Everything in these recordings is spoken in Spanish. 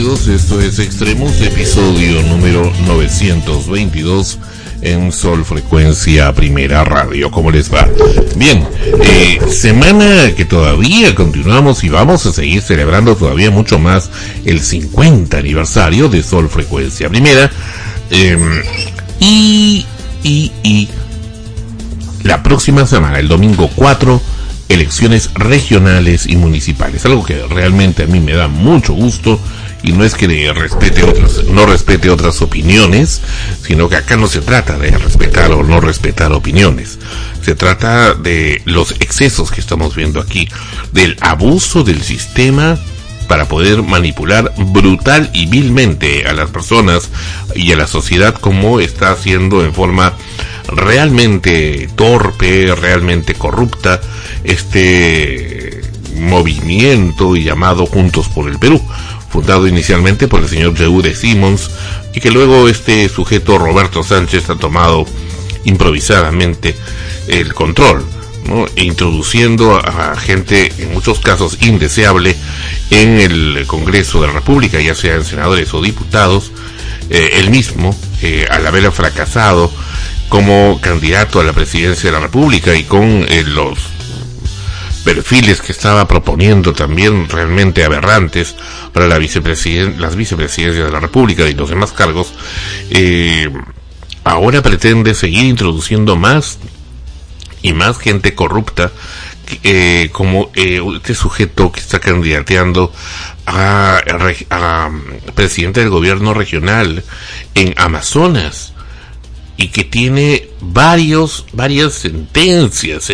amigos, esto es Extremos, episodio número 922 en Sol Frecuencia Primera Radio. ¿Cómo les va? Bien, semana que todavía continuamos y vamos a seguir celebrando todavía mucho más el 50 aniversario de Sol Frecuencia Primera. Y la próxima semana, el domingo 4, elecciones regionales y municipales, algo que realmente a mí me da mucho gusto, y no es que no respete otras opiniones, sino que acá no se trata de respetar o no respetar opiniones, se trata de los excesos que estamos viendo aquí, del abuso del sistema para poder manipular brutal y vilmente a las personas y a la sociedad, como está haciendo en forma realmente torpe, realmente corrupta este movimiento llamado Juntos por el Perú, fundado inicialmente por el señor Yehude Simons, y que luego este sujeto Roberto Sánchez ha tomado improvisadamente el control, ¿no? Introduciendo a gente en muchos casos indeseable en el Congreso de la República, ya sean senadores o diputados. Él mismo, al haber fracasado como candidato a la presidencia de la República y con los perfiles que estaba proponiendo también realmente aberrantes para las vicepresidencias de la República y los demás cargos, ahora pretende seguir introduciendo más y más gente corrupta, como este sujeto que está candidateando a presidente del gobierno regional en Amazonas, y que tiene varias sentencias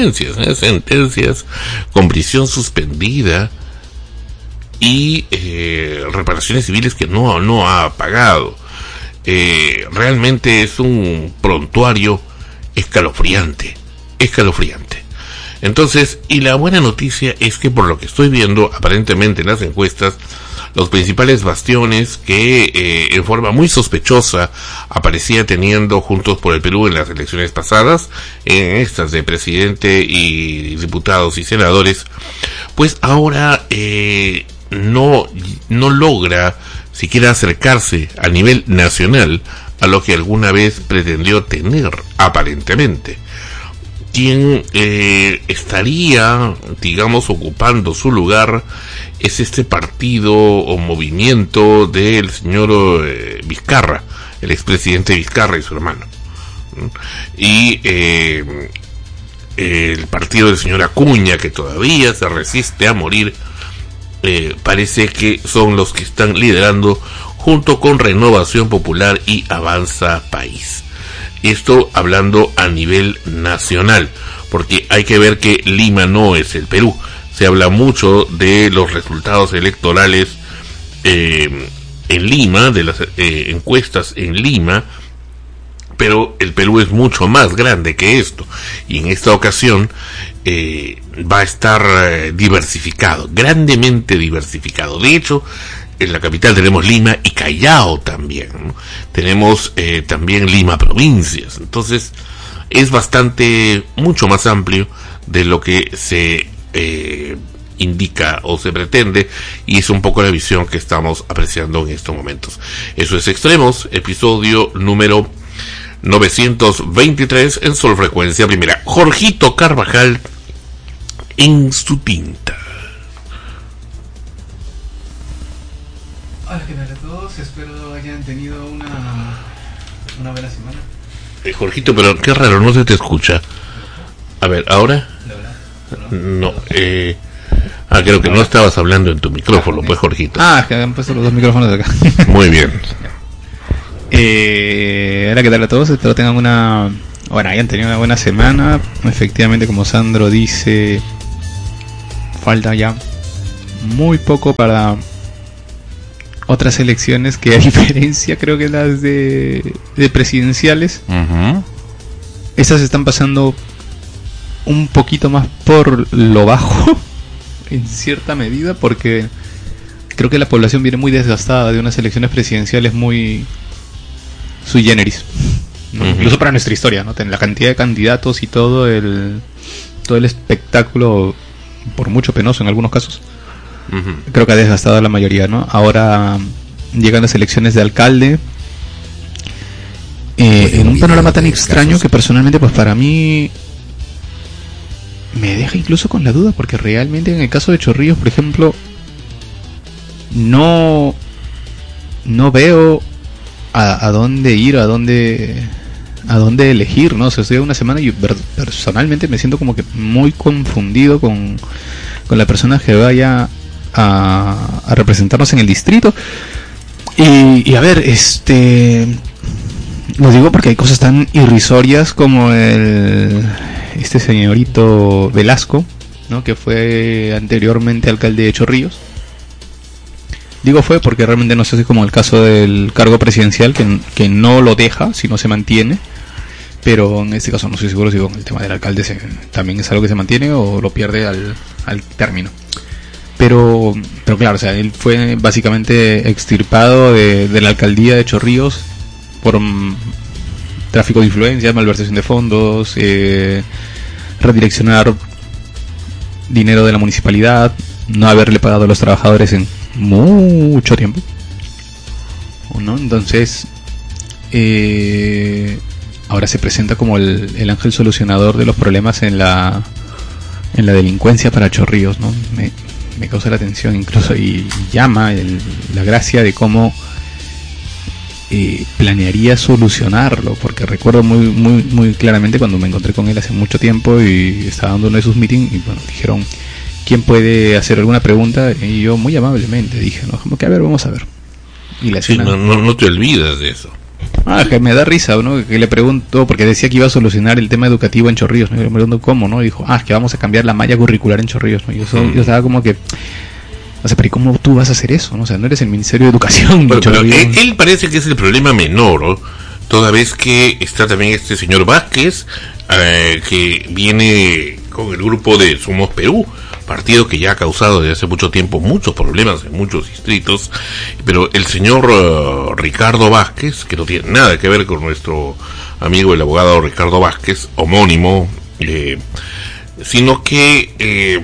con prisión suspendida y reparaciones civiles que no ha pagado. Realmente es un prontuario escalofriante. Entonces, y la buena noticia es que, por lo que estoy viendo aparentemente en las encuestas, los principales bastiones que en forma muy sospechosa aparecía teniendo Juntos por el Perú en las elecciones pasadas, en estas de presidente y diputados y senadores, pues ahora no logra siquiera acercarse a nivel nacional a lo que alguna vez pretendió tener aparentemente. Quien estaría, digamos, ocupando su lugar es este partido o movimiento del señor Vizcarra, el expresidente Vizcarra y su hermano. Y el partido del señor Acuña, que todavía se resiste a morir, parece que son los que están liderando junto con Renovación Popular y Avanza País. Esto hablando a nivel nacional, porque hay que ver que Lima no es el Perú. Se habla mucho de los resultados electorales en Lima, de las encuestas en Lima, pero el Perú es mucho más grande que esto, y en esta ocasión va a estar diversificado, grandemente diversificado. De hecho, en la capital tenemos Lima y Callao también, ¿no? Tenemos también Lima provincias. Entonces es mucho más amplio de lo que se indica o se pretende, y es un poco la visión que estamos apreciando en estos momentos. Eso es Extremos, episodio número 923 en Sol Frecuencia Primera. Jorgito Carvajal en su tinta. Hola, ¿qué tal a todos? Espero hayan tenido una buena semana. Jorgito, pero qué raro, no se te escucha. A ver, ¿ahora? No, creo que no estabas hablando en tu micrófono, pues, Jorgito. Es que habían puesto los dos micrófonos de acá. Muy bien. Hola, ¿qué tal a todos? Espero tengan hayan tenido una buena semana. Efectivamente, como Sandro dice, falta ya muy poco para otras elecciones, que a diferencia creo que las de presidenciales, estas están pasando un poquito más por lo bajo en cierta medida, porque creo que la población viene muy desgastada de unas elecciones presidenciales muy sui generis, ¿no? Incluso para nuestra historia, ¿no? La cantidad de candidatos y todo el espectáculo, por mucho penoso en algunos casos, Creo que ha desgastado a la mayoría, ¿no? Ahora llegan las elecciones de alcalde en un panorama tan extraño que personalmente, pues para mí me deja incluso con la duda, porque realmente en el caso de Chorrillos, por ejemplo, no veo a dónde ir, a dónde elegir, ¿no? O sea, estoy una semana y personalmente me siento como que muy confundido con la persona que vaya a representarnos en el distrito. Y a ver, lo digo porque hay cosas tan irrisorias como este señorito Velasco, ¿no? Que fue anteriormente alcalde de Chorrillos. Digo fue porque realmente no sé si es como el caso del cargo presidencial que no lo deja si no se mantiene, pero en este caso no estoy seguro si con el tema del alcalde también es algo que se mantiene o lo pierde al término. Pero claro, o sea, él fue básicamente extirpado de la alcaldía de Chorrillos por tráfico de influencias, malversación de fondos, redireccionar dinero de la municipalidad, no haberle pagado a los trabajadores en mucho tiempo, ¿no? Entonces ahora se presenta como el ángel solucionador de los problemas en la delincuencia para Chorrillos, ¿no? Me causa la atención incluso y llama la gracia de cómo planearía solucionarlo, porque recuerdo muy muy muy claramente cuando me encontré con él hace mucho tiempo y estaba dando uno de sus meetings y bueno, dijeron ¿quién puede hacer alguna pregunta? Y yo muy amablemente dije, no, como que a ver, vamos a ver. Y la sí, no te olvidas de eso. Que me da risa, ¿no? Que le pregunto, porque decía que iba a solucionar el tema educativo en Chorrillos, ¿no? Y le pregunto cómo, ¿no? Y dijo, es que vamos a cambiar la malla curricular en Chorrillos, ¿no? Yo estaba como que, o sea, pero ¿y cómo tú vas a hacer eso? ¿No? O sea, no eres el Ministerio de Educación. Pero él parece que es el problema menor, ¿no? Toda vez que está también este señor Vázquez, que viene con el grupo de Somos Perú, partido que ya ha causado desde hace mucho tiempo muchos problemas en muchos distritos, pero el señor Ricardo Vázquez, que no tiene nada que ver con nuestro amigo el abogado Ricardo Vázquez, homónimo, sino que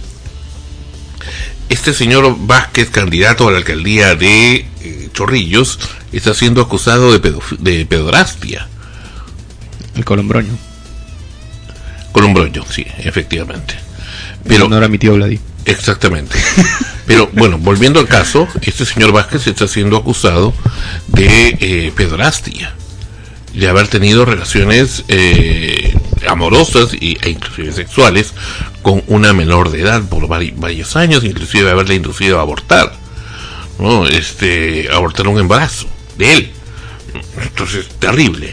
este señor Vázquez, candidato a la alcaldía de Chorrillos, está siendo acusado de pedrastia. El Colombroño, sí, efectivamente. Pero no era mi tío Vladi. Exactamente. Pero bueno, volviendo al caso, este señor Vázquez está siendo acusado de pedrastia, de haber tenido relaciones amorosas e inclusive sexuales con una menor de edad por varios años, inclusive haberle inducido a abortar, ¿no? Abortar un embarazo de él. Entonces, terrible.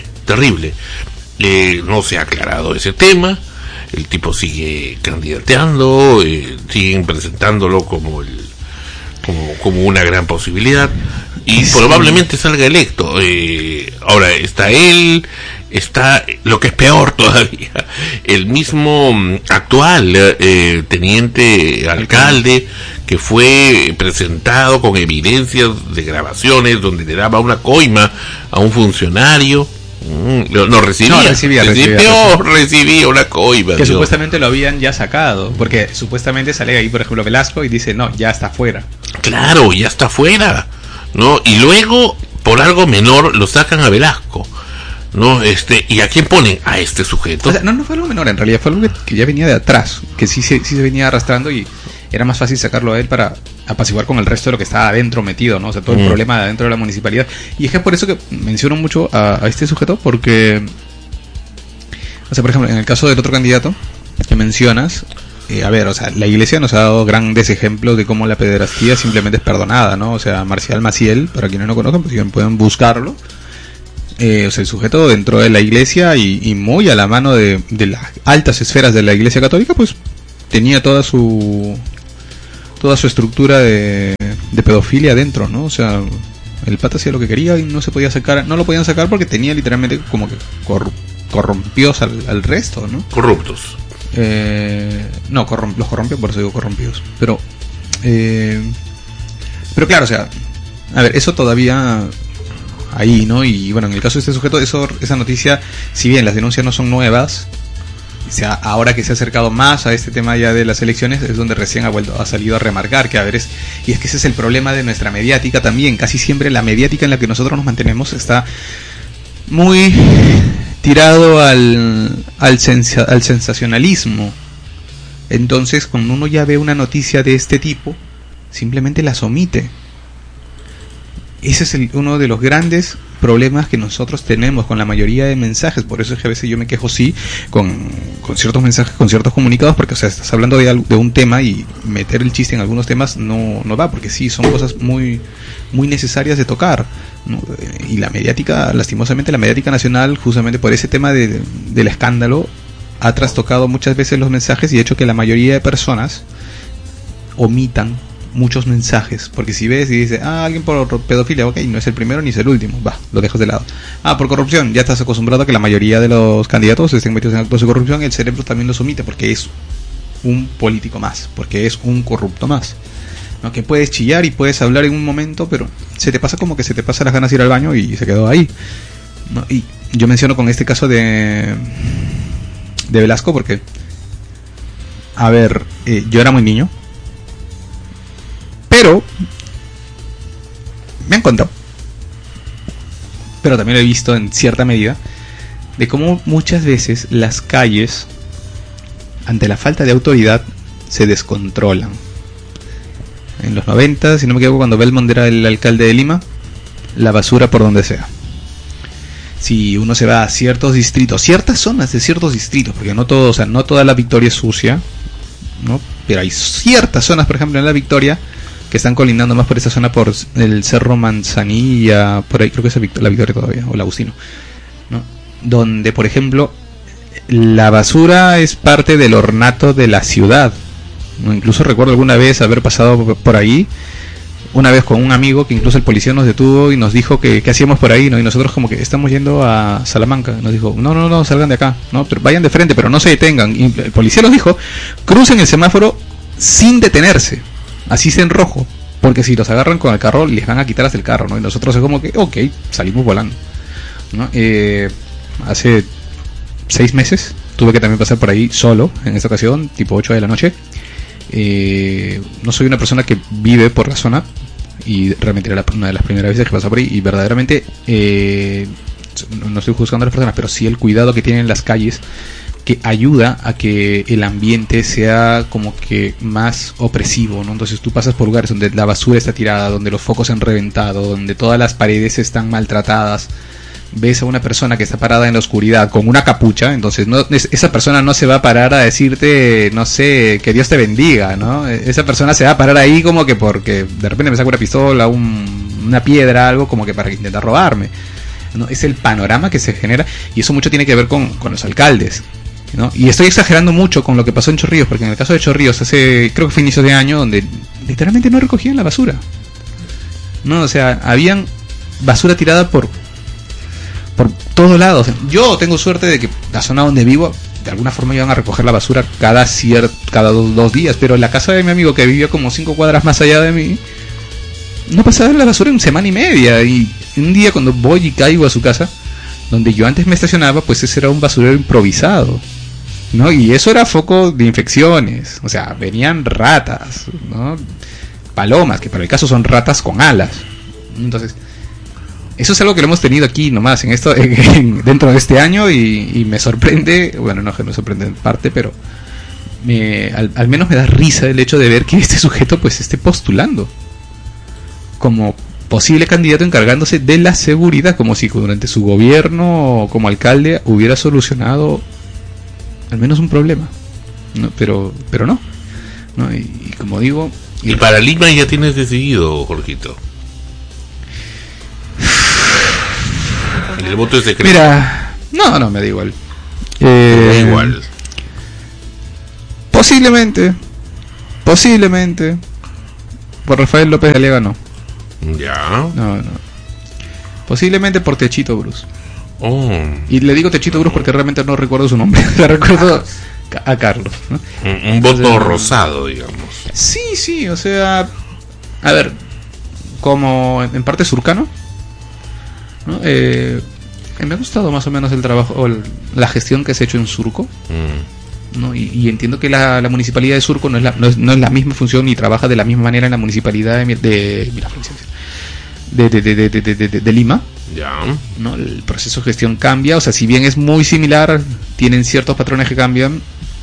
No se ha aclarado ese tema. El tipo sigue candidateando, siguen presentándolo como una gran posibilidad y sí, probablemente salga electo. Ahora está él, está lo que es peor todavía, el mismo actual teniente alcalde que fue presentado con evidencias de grabaciones donde le daba una coima a un funcionario. Recibía una coima. Que Dios. Supuestamente lo habían ya sacado, porque supuestamente sale ahí, por ejemplo, Velasco y dice, no, ya está fuera. Claro, ya está fuera, ¿no? Y luego, por algo menor, lo sacan a Velasco, ¿no? ¿Y a quién ponen? A este sujeto. O sea, no fue algo menor, en realidad fue algo que ya venía de atrás, que sí se venía arrastrando y era más fácil sacarlo a él para apaciguar con el resto de lo que estaba adentro metido, ¿no? O sea, todo el problema de adentro de la municipalidad. Y es que por eso que menciono mucho a este sujeto, porque, o sea, por ejemplo, en el caso del otro candidato que mencionas, a ver, o sea, la iglesia nos ha dado grandes ejemplos de cómo la pederastía simplemente es perdonada, ¿no? O sea, Marcial Maciel, para quienes no conozcan, pues pueden buscarlo. O sea, el sujeto dentro de la iglesia y muy a la mano de las altas esferas de la iglesia católica, pues tenía toda su estructura de pedofilia dentro, ¿no? O sea, el pata hacía lo que quería y no se podía sacar, no lo podían sacar porque tenía literalmente como que corrompidos al resto, ¿no? Corruptos. Los corrompió, por eso digo corrompidos. Pero claro, o sea, a ver, eso todavía ahí, ¿no? Y bueno, en el caso de este sujeto, esa noticia, si bien las denuncias no son nuevas, ahora que se ha acercado más a este tema ya de las elecciones, es donde recién ha salido a remarcar que, a ver, y es que ese es el problema de nuestra mediática también. Casi siempre la mediática en la que nosotros nos mantenemos está muy tirado al sensacionalismo. Entonces, cuando uno ya ve una noticia de este tipo, simplemente las omite. Ese es uno de los grandes problemas que nosotros tenemos con la mayoría de mensajes. Por eso es que a veces yo me quejo, sí, con ciertos mensajes, con ciertos comunicados, porque, o sea, estás hablando de un tema y meter el chiste en algunos temas no va, porque sí, son cosas muy, muy necesarias de tocar, ¿no? Y la mediática, lastimosamente, la mediática nacional, justamente por ese tema del escándalo, ha trastocado muchas veces los mensajes y ha hecho que la mayoría de personas omitan muchos mensajes, porque si ves y dices, alguien por pedofilia, ok, no es el primero ni es el último, lo dejas de lado. Por corrupción, ya estás acostumbrado a que la mayoría de los candidatos estén metidos en actos de corrupción, el cerebro también los omite, porque es un político más, porque es un corrupto más, ¿no? Que puedes chillar y puedes hablar en un momento, pero se te pasa como que se te pasa las ganas de ir al baño y se quedó ahí, ¿no? Y yo menciono con este caso de Velasco porque, a ver, yo era muy niño, pero me han contado, pero también lo he visto en cierta medida, de cómo muchas veces las calles, ante la falta de autoridad, se descontrolan. En los 90, si no me equivoco, cuando Belmont era el alcalde de Lima, la basura por donde sea. Si uno se va a ciertos distritos, ciertas zonas de ciertos distritos, porque no todo, o sea, no toda la Victoria es sucia, ¿no? Pero hay ciertas zonas, por ejemplo, en la Victoria, que están colindando más por esa zona, por el Cerro Manzanilla, por ahí creo que es la Victoria todavía, o el Agustino, ¿no? Donde, por ejemplo, la basura es parte del ornato de la ciudad, ¿no? Incluso recuerdo alguna vez haber pasado por ahí, una vez con un amigo, que incluso el policía nos detuvo y nos dijo que qué hacíamos por ahí, ¿no? Y nosotros como que estamos yendo a Salamanca. Nos dijo, no, salgan de acá, ¿no? Pero vayan de frente, pero no se detengan. Y el policía nos dijo, crucen el semáforo sin detenerse, así sea en rojo, porque si los agarran con el carro les van a quitar hasta el carro, ¿no? Y nosotros es como que, ok, salimos volando, ¿no? Hace 6 meses tuve que también pasar por ahí solo, en esta ocasión, tipo 8 de la noche. No soy una persona que vive por la zona y realmente era una de las primeras veces que pasaba por ahí y verdaderamente no estoy juzgando a las personas, pero sí el cuidado que tienen las calles, que ayuda a que el ambiente sea como que más opresivo, ¿no? Entonces tú pasas por lugares donde la basura está tirada, donde los focos se han reventado, donde todas las paredes están maltratadas, ves a una persona que está parada en la oscuridad con una capucha, entonces esa persona no se va a parar a decirte, no sé, que Dios te bendiga, ¿no? Esa persona se va a parar ahí como que porque de repente me saca una pistola, una piedra, algo como que para intentar robarme, ¿no? Es el panorama que se genera y eso mucho tiene que ver con los alcaldes, ¿no? Y estoy exagerando mucho con lo que pasó en Chorrillos, porque en el caso de Chorrillos creo que fue inicios de año, donde literalmente no recogían la basura, ¿no? O sea, habían basura tirada por todos lados. Yo tengo suerte de que la zona donde vivo, de alguna forma iban a recoger la basura cada 2 días, pero en la casa de mi amigo, que vivía como 5 cuadras más allá de mí, no pasaba la basura en semana y media. Y un día cuando voy y caigo a su casa, donde yo antes me estacionaba, pues ese era un basurero improvisado, ¿no? Y eso era foco de infecciones. O sea, venían ratas, ¿no? Palomas, que para el caso son ratas con alas. Entonces, eso es algo que lo hemos tenido aquí nomás en esto dentro de este año y me sorprende, bueno, no que me sorprende en parte, pero al menos me da risa el hecho de ver que este sujeto pues esté postulando como posible candidato encargándose de la seguridad, como si durante su gobierno como alcalde hubiera solucionado al menos un problema, ¿no? Pero no, y como digo... Y para Lima ya tienes decidido, Jorgito. El voto es secreto. Mira, no, me da igual. Me da igual. Posiblemente, por Rafael López de Aliaga no. Ya. No. Posiblemente por Techito Bruce. Oh. Y le digo Techito Bruce porque realmente no recuerdo su nombre. Le recuerdo a Carlos, ¿no? Un voto rosado, digamos. Sí, o sea, a ver, como en parte surcano, ¿no? Me ha gustado más o menos el trabajo, o la gestión que se ha hecho en Surco. ¿No? Y entiendo que la municipalidad de Surco no es la misma función ni trabaja de la misma manera en la municipalidad de Lima. Ya. ¿No? El proceso de gestión cambia, o sea, si bien es muy similar, tienen ciertos patrones que cambian.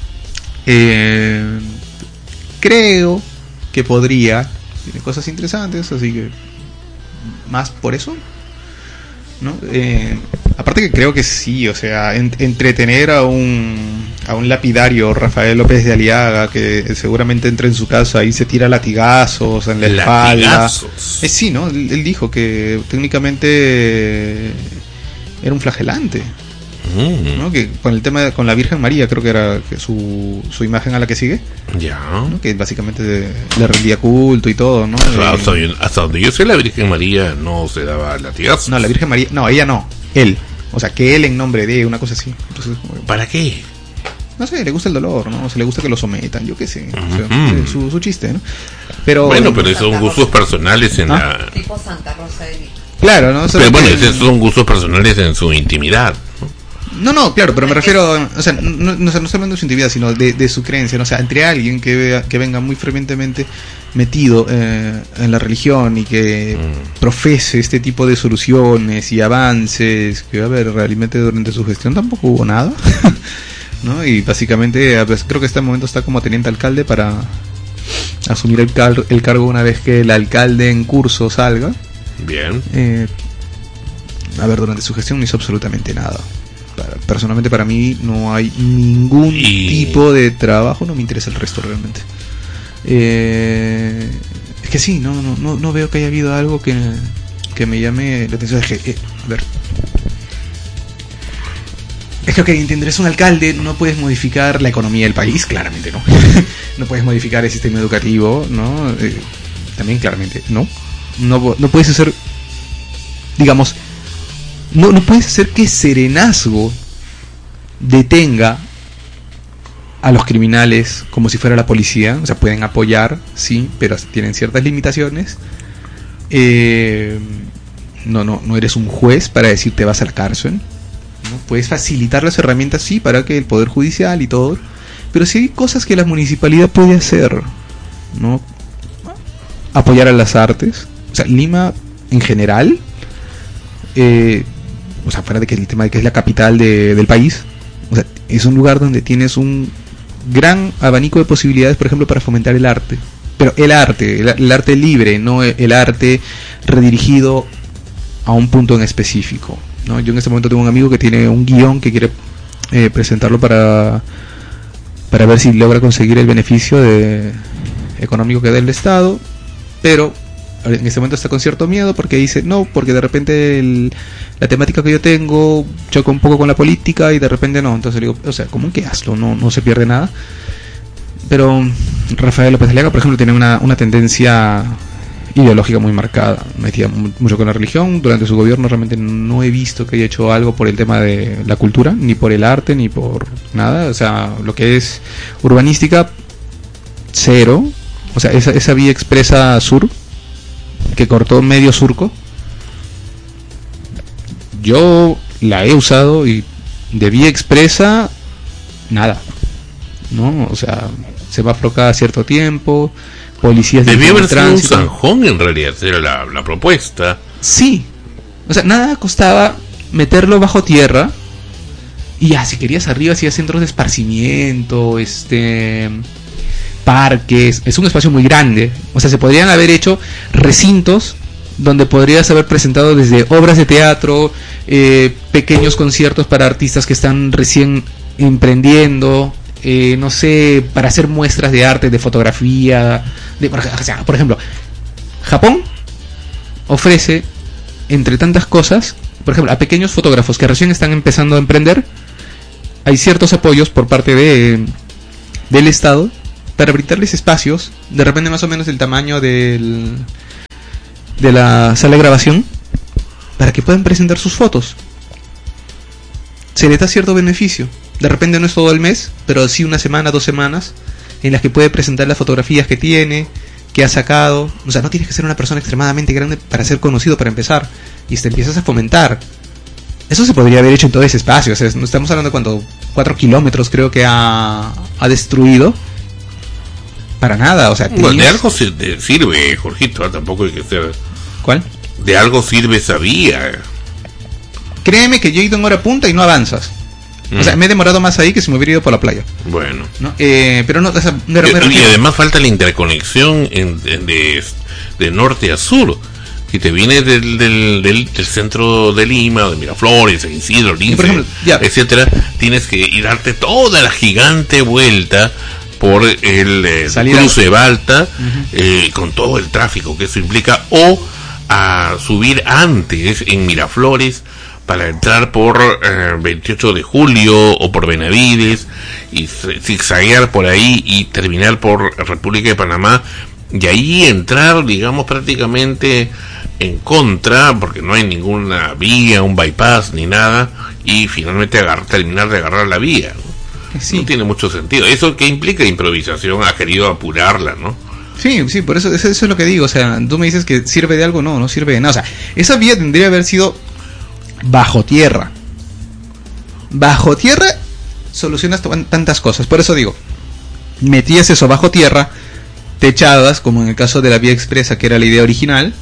Creo que podría, tiene cosas interesantes, así que más por eso, ¿no? Aparte que creo que sí, o sea, entretener a un lapidario, Rafael López de Aliaga, que seguramente entra en su casa y se tira latigazos en la espalda. Sí, ¿no? Él dijo que técnicamente era un flagelante. ¿No? Que con el tema con la Virgen María, creo que era su imagen a la que sigue, ya, ¿no? Que básicamente le rendía culto y todo, ¿no? Hasta donde yo sé, la Virgen María no se daba latigazos. No, la Virgen María, no, ella no, él, o sea, que él en nombre de una cosa así. Entonces, ¿para qué? No sé, le gusta el dolor, ¿no? O sea, le gusta que lo sometan, yo qué sé, o sea, su chiste, ¿no? Pero bueno, pero son gustos personales en la tipo Santa Rosa de Lima. Claro, ¿no? Pero bueno, esos son gustos personales en su intimidad, ¿no? No, claro, pero me refiero, o sea, no estoy hablando de su intimidad, sino de su creencia, ¿no? O sea, entre alguien que venga muy fervientemente metido en la religión y que profese este tipo de soluciones y avances, que va a haber realmente durante su gestión tampoco hubo nada, ¿no? Y básicamente pues, creo que este momento está como teniente alcalde para asumir el cargo una vez que el alcalde en curso salga. Bien. A ver, durante su gestión no hizo absolutamente nada. Personalmente para mí no hay ningún tipo de trabajo, no me interesa el resto realmente. Es que sí, no veo que haya habido algo que me llame la atención. A ver, es que ok, entenderás, un alcalde, no puedes modificar la economía del país, claramente no. No puedes modificar el sistema educativo, ¿no? También claramente no puedes hacer, digamos, no puedes hacer que Serenazgo detenga a los criminales como si fuera la policía. O sea, pueden apoyar, sí, pero tienen ciertas limitaciones. No eres un juez para decir te vas a la cárcel, ¿no? Puedes facilitar las herramientas, sí, para que el Poder Judicial y todo, pero sí hay cosas que la municipalidad puede hacer, ¿no? Apoyar a las artes. O sea, Lima en general, o sea, fuera de que el tema de que es la capital del país, o sea, es un lugar donde tienes un gran abanico de posibilidades, por ejemplo, para fomentar el arte. Pero el arte libre, no el arte redirigido a un punto en específico, ¿no? Yo en este momento tengo un amigo que tiene un guión que quiere presentarlo para ver si logra conseguir el beneficio económico que da el Estado, pero en este momento está con cierto miedo porque dice no, porque de repente la temática que yo tengo choca un poco con la política y de repente no. Entonces le digo, o sea, ¿cómo que hazlo? No se pierde nada. Pero Rafael López de Aliaga, por ejemplo, tiene una tendencia ideológica muy marcada, metida mucho con la religión. Durante su gobierno realmente no he visto que haya hecho algo por el tema de la cultura, ni por el arte, ni por nada. O sea, lo que es urbanística, cero. O sea, esa vía expresa sur que cortó medio Surco, yo la he usado y de vía expresa nada, ¿no? O sea, semáforo cada cierto tiempo, policías de tránsito. Debía haber sido un zanjón, en realidad, era la propuesta. Sí, o sea, nada costaba meterlo bajo tierra y ya, si querías arriba, hacías centros de esparcimiento, parques. Es un espacio muy grande, o sea, se podrían haber hecho recintos donde podrías haber presentado desde obras de teatro, pequeños conciertos para artistas que están recién emprendiendo, no sé, para hacer muestras de arte, de fotografía, o sea, por ejemplo, Japón ofrece, entre tantas cosas, por ejemplo, a pequeños fotógrafos que recién están empezando a emprender, hay ciertos apoyos por parte del Estado para brindarles espacios, de repente más o menos del tamaño de la sala de grabación, para que puedan presentar sus fotos. Se les da cierto beneficio. De repente no es todo el mes, pero sí una semana, 2 semanas, en las que puede presentar las fotografías que tiene, que ha sacado. O sea, no tienes que ser una persona extremadamente grande para ser conocido, para empezar. Y te empiezas a fomentar. Eso se podría haber hecho en todo ese espacio. O sea, no estamos hablando de cuánto, 4 kilómetros creo que ha destruido. Para nada, o sea... Bueno, de algo sirve, Jorgito, tampoco hay que ser... ¿Cuál? De algo sirve esa vía. Créeme que yo he ido en hora punta y no avanzas. O sea, me he demorado más ahí que si me hubiera ido por la playa. Bueno. ¿No? Pero no... O sea, y además falta la interconexión de norte a sur. Si te vienes del centro de Lima, de Miraflores, de Isidro, Lince, por ejemplo, etcétera, tienes que ir darte toda la gigante vuelta por el cruce Balta, con todo el tráfico que eso implica, o a subir antes en Miraflores para entrar por 28 de julio o por Benavides y zigzaguear por ahí y terminar por República de Panamá, y ahí entrar, digamos, prácticamente en contra, porque no hay ninguna vía, un bypass ni nada, y finalmente terminar de agarrar la vía, ¿no? Sí. No tiene mucho sentido. Eso que implica improvisación, ha querido apurarla, ¿no? Sí, por eso es lo que digo. O sea, tú me dices que sirve de algo, no sirve de nada. O sea, esa vía tendría que haber sido bajo tierra. Bajo tierra solucionas tantas cosas. Por eso digo, metías eso bajo tierra, techadas, como en el caso de la vía expresa, que era la idea original,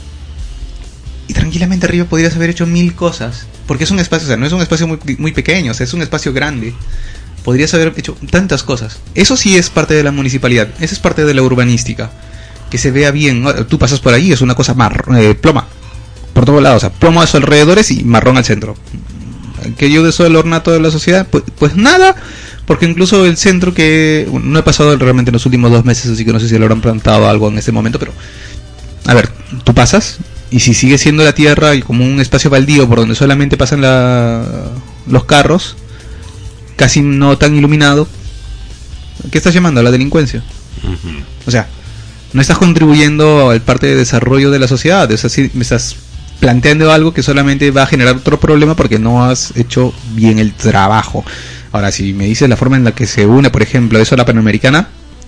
y tranquilamente arriba podrías haber hecho 1000 cosas. Porque es un espacio, o sea, no es un espacio muy pequeño, o sea, es un espacio grande. Podrías haber hecho tantas cosas. Eso sí es parte de la municipalidad. Eso es parte de la urbanística. Que se vea bien. Tú pasas por ahí, es una cosa ploma. Por todos lados. O sea, plomo a sus alrededores y marrón al centro. ¿Qué yo de eso el ornato de la sociedad? Pues nada. Porque incluso el centro que... No he pasado realmente en los últimos 2 meses, así que no sé si le habrán plantado algo en este momento, pero... A ver, tú pasas y si sigue siendo la tierra y como un espacio baldío por donde solamente pasan los carros... casi no tan iluminado, ¿qué estás llamando? A la delincuencia. O sea, no estás contribuyendo al parte de desarrollo de la sociedad. O sea, sí, me estás planteando algo que solamente va a generar otro problema porque no has hecho bien el trabajo. Ahora, si me dices la forma en la que se une, por ejemplo, eso a la Panamericana,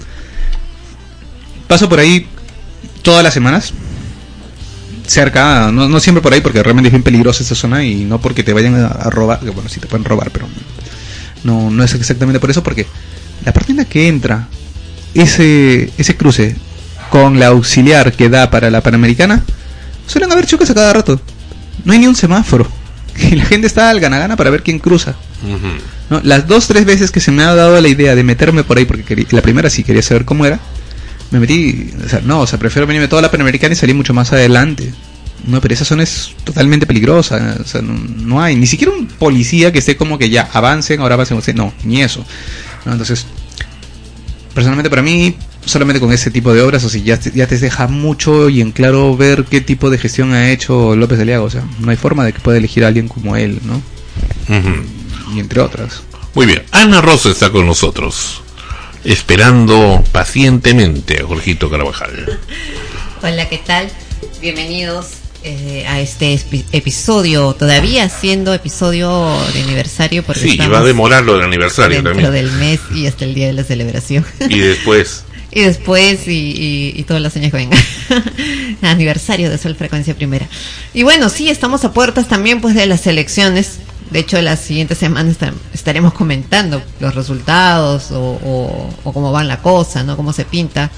paso por ahí todas las semanas, cerca, no siempre por ahí porque realmente es bien peligrosa esa zona y no porque te vayan a robar, que bueno, sí te pueden robar, pero... No es exactamente por eso, porque la parte en la que entra ese cruce con la auxiliar que da para la Panamericana, suelen haber choques a cada rato. No hay ni un semáforo. Y la gente está al gana para ver quién cruza. ¿No? Las 2-3 veces que se me ha dado la idea de meterme por ahí, porque la primera sí quería saber cómo era, me metí, prefiero venirme toda la Panamericana y salir mucho más adelante. No, pero esa zona es totalmente peligrosa. O sea, no hay ni siquiera un policía que esté como que ya avancen, no, ni eso, ¿no? Entonces, personalmente para mí, solamente con ese tipo de obras, o sea, ya te deja mucho y en claro ver qué tipo de gestión ha hecho López Aliaga. O sea, no hay forma de que pueda elegir a alguien como él, ¿no? Y entre otras. Muy bien, Ana Rosa está con nosotros, esperando pacientemente a Jorgito Carvajal. Hola, ¿qué tal? Bienvenidos a este episodio, todavía siendo episodio de aniversario, porque sí, va a demorar lo del aniversario dentro también del mes y hasta el día de la celebración y después y todos los años que vengan. Aniversario de Sol Frecuencia Primera. Y bueno, sí, estamos a puertas también pues de las elecciones. De hecho, las siguientes semanas estaremos comentando los resultados o cómo va la cosa, ¿no? Cómo se pinta,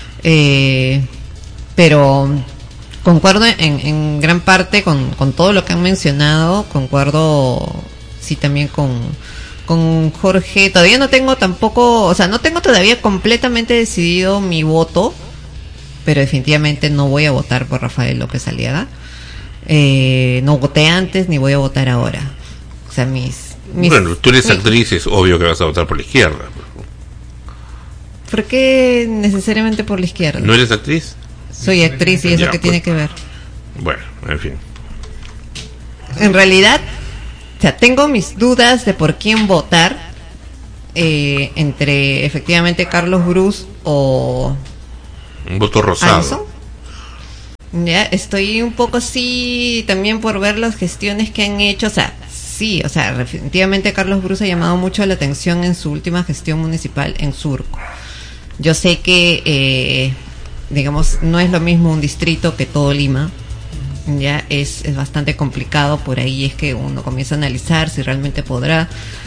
pero concuerdo en gran parte con todo lo que han mencionado. Concuerdo, sí, también con Jorge. Todavía no tengo tampoco, o sea, no tengo todavía completamente decidido mi voto, pero definitivamente no voy a votar por Rafael López Aliaga. No voté antes ni voy a votar ahora. O sea, bueno, tú eres actriz, es obvio que vas a votar por la izquierda. ¿Por qué necesariamente por la izquierda? ¿No eres actriz? Soy actriz y eso que tiene que ver. Bueno, en fin. En realidad, o sea, tengo mis dudas de por quién votar, entre efectivamente Carlos Bruce o un voto rosado. Alison. Ya estoy un poco así también por ver las gestiones que han hecho. O sea, sí, o sea, definitivamente Carlos Bruce ha llamado mucho la atención en su última gestión municipal en Surco. Yo sé que digamos, no es lo mismo un distrito que todo Lima, ya es bastante complicado. Por ahí es que uno comienza a analizar si realmente podrá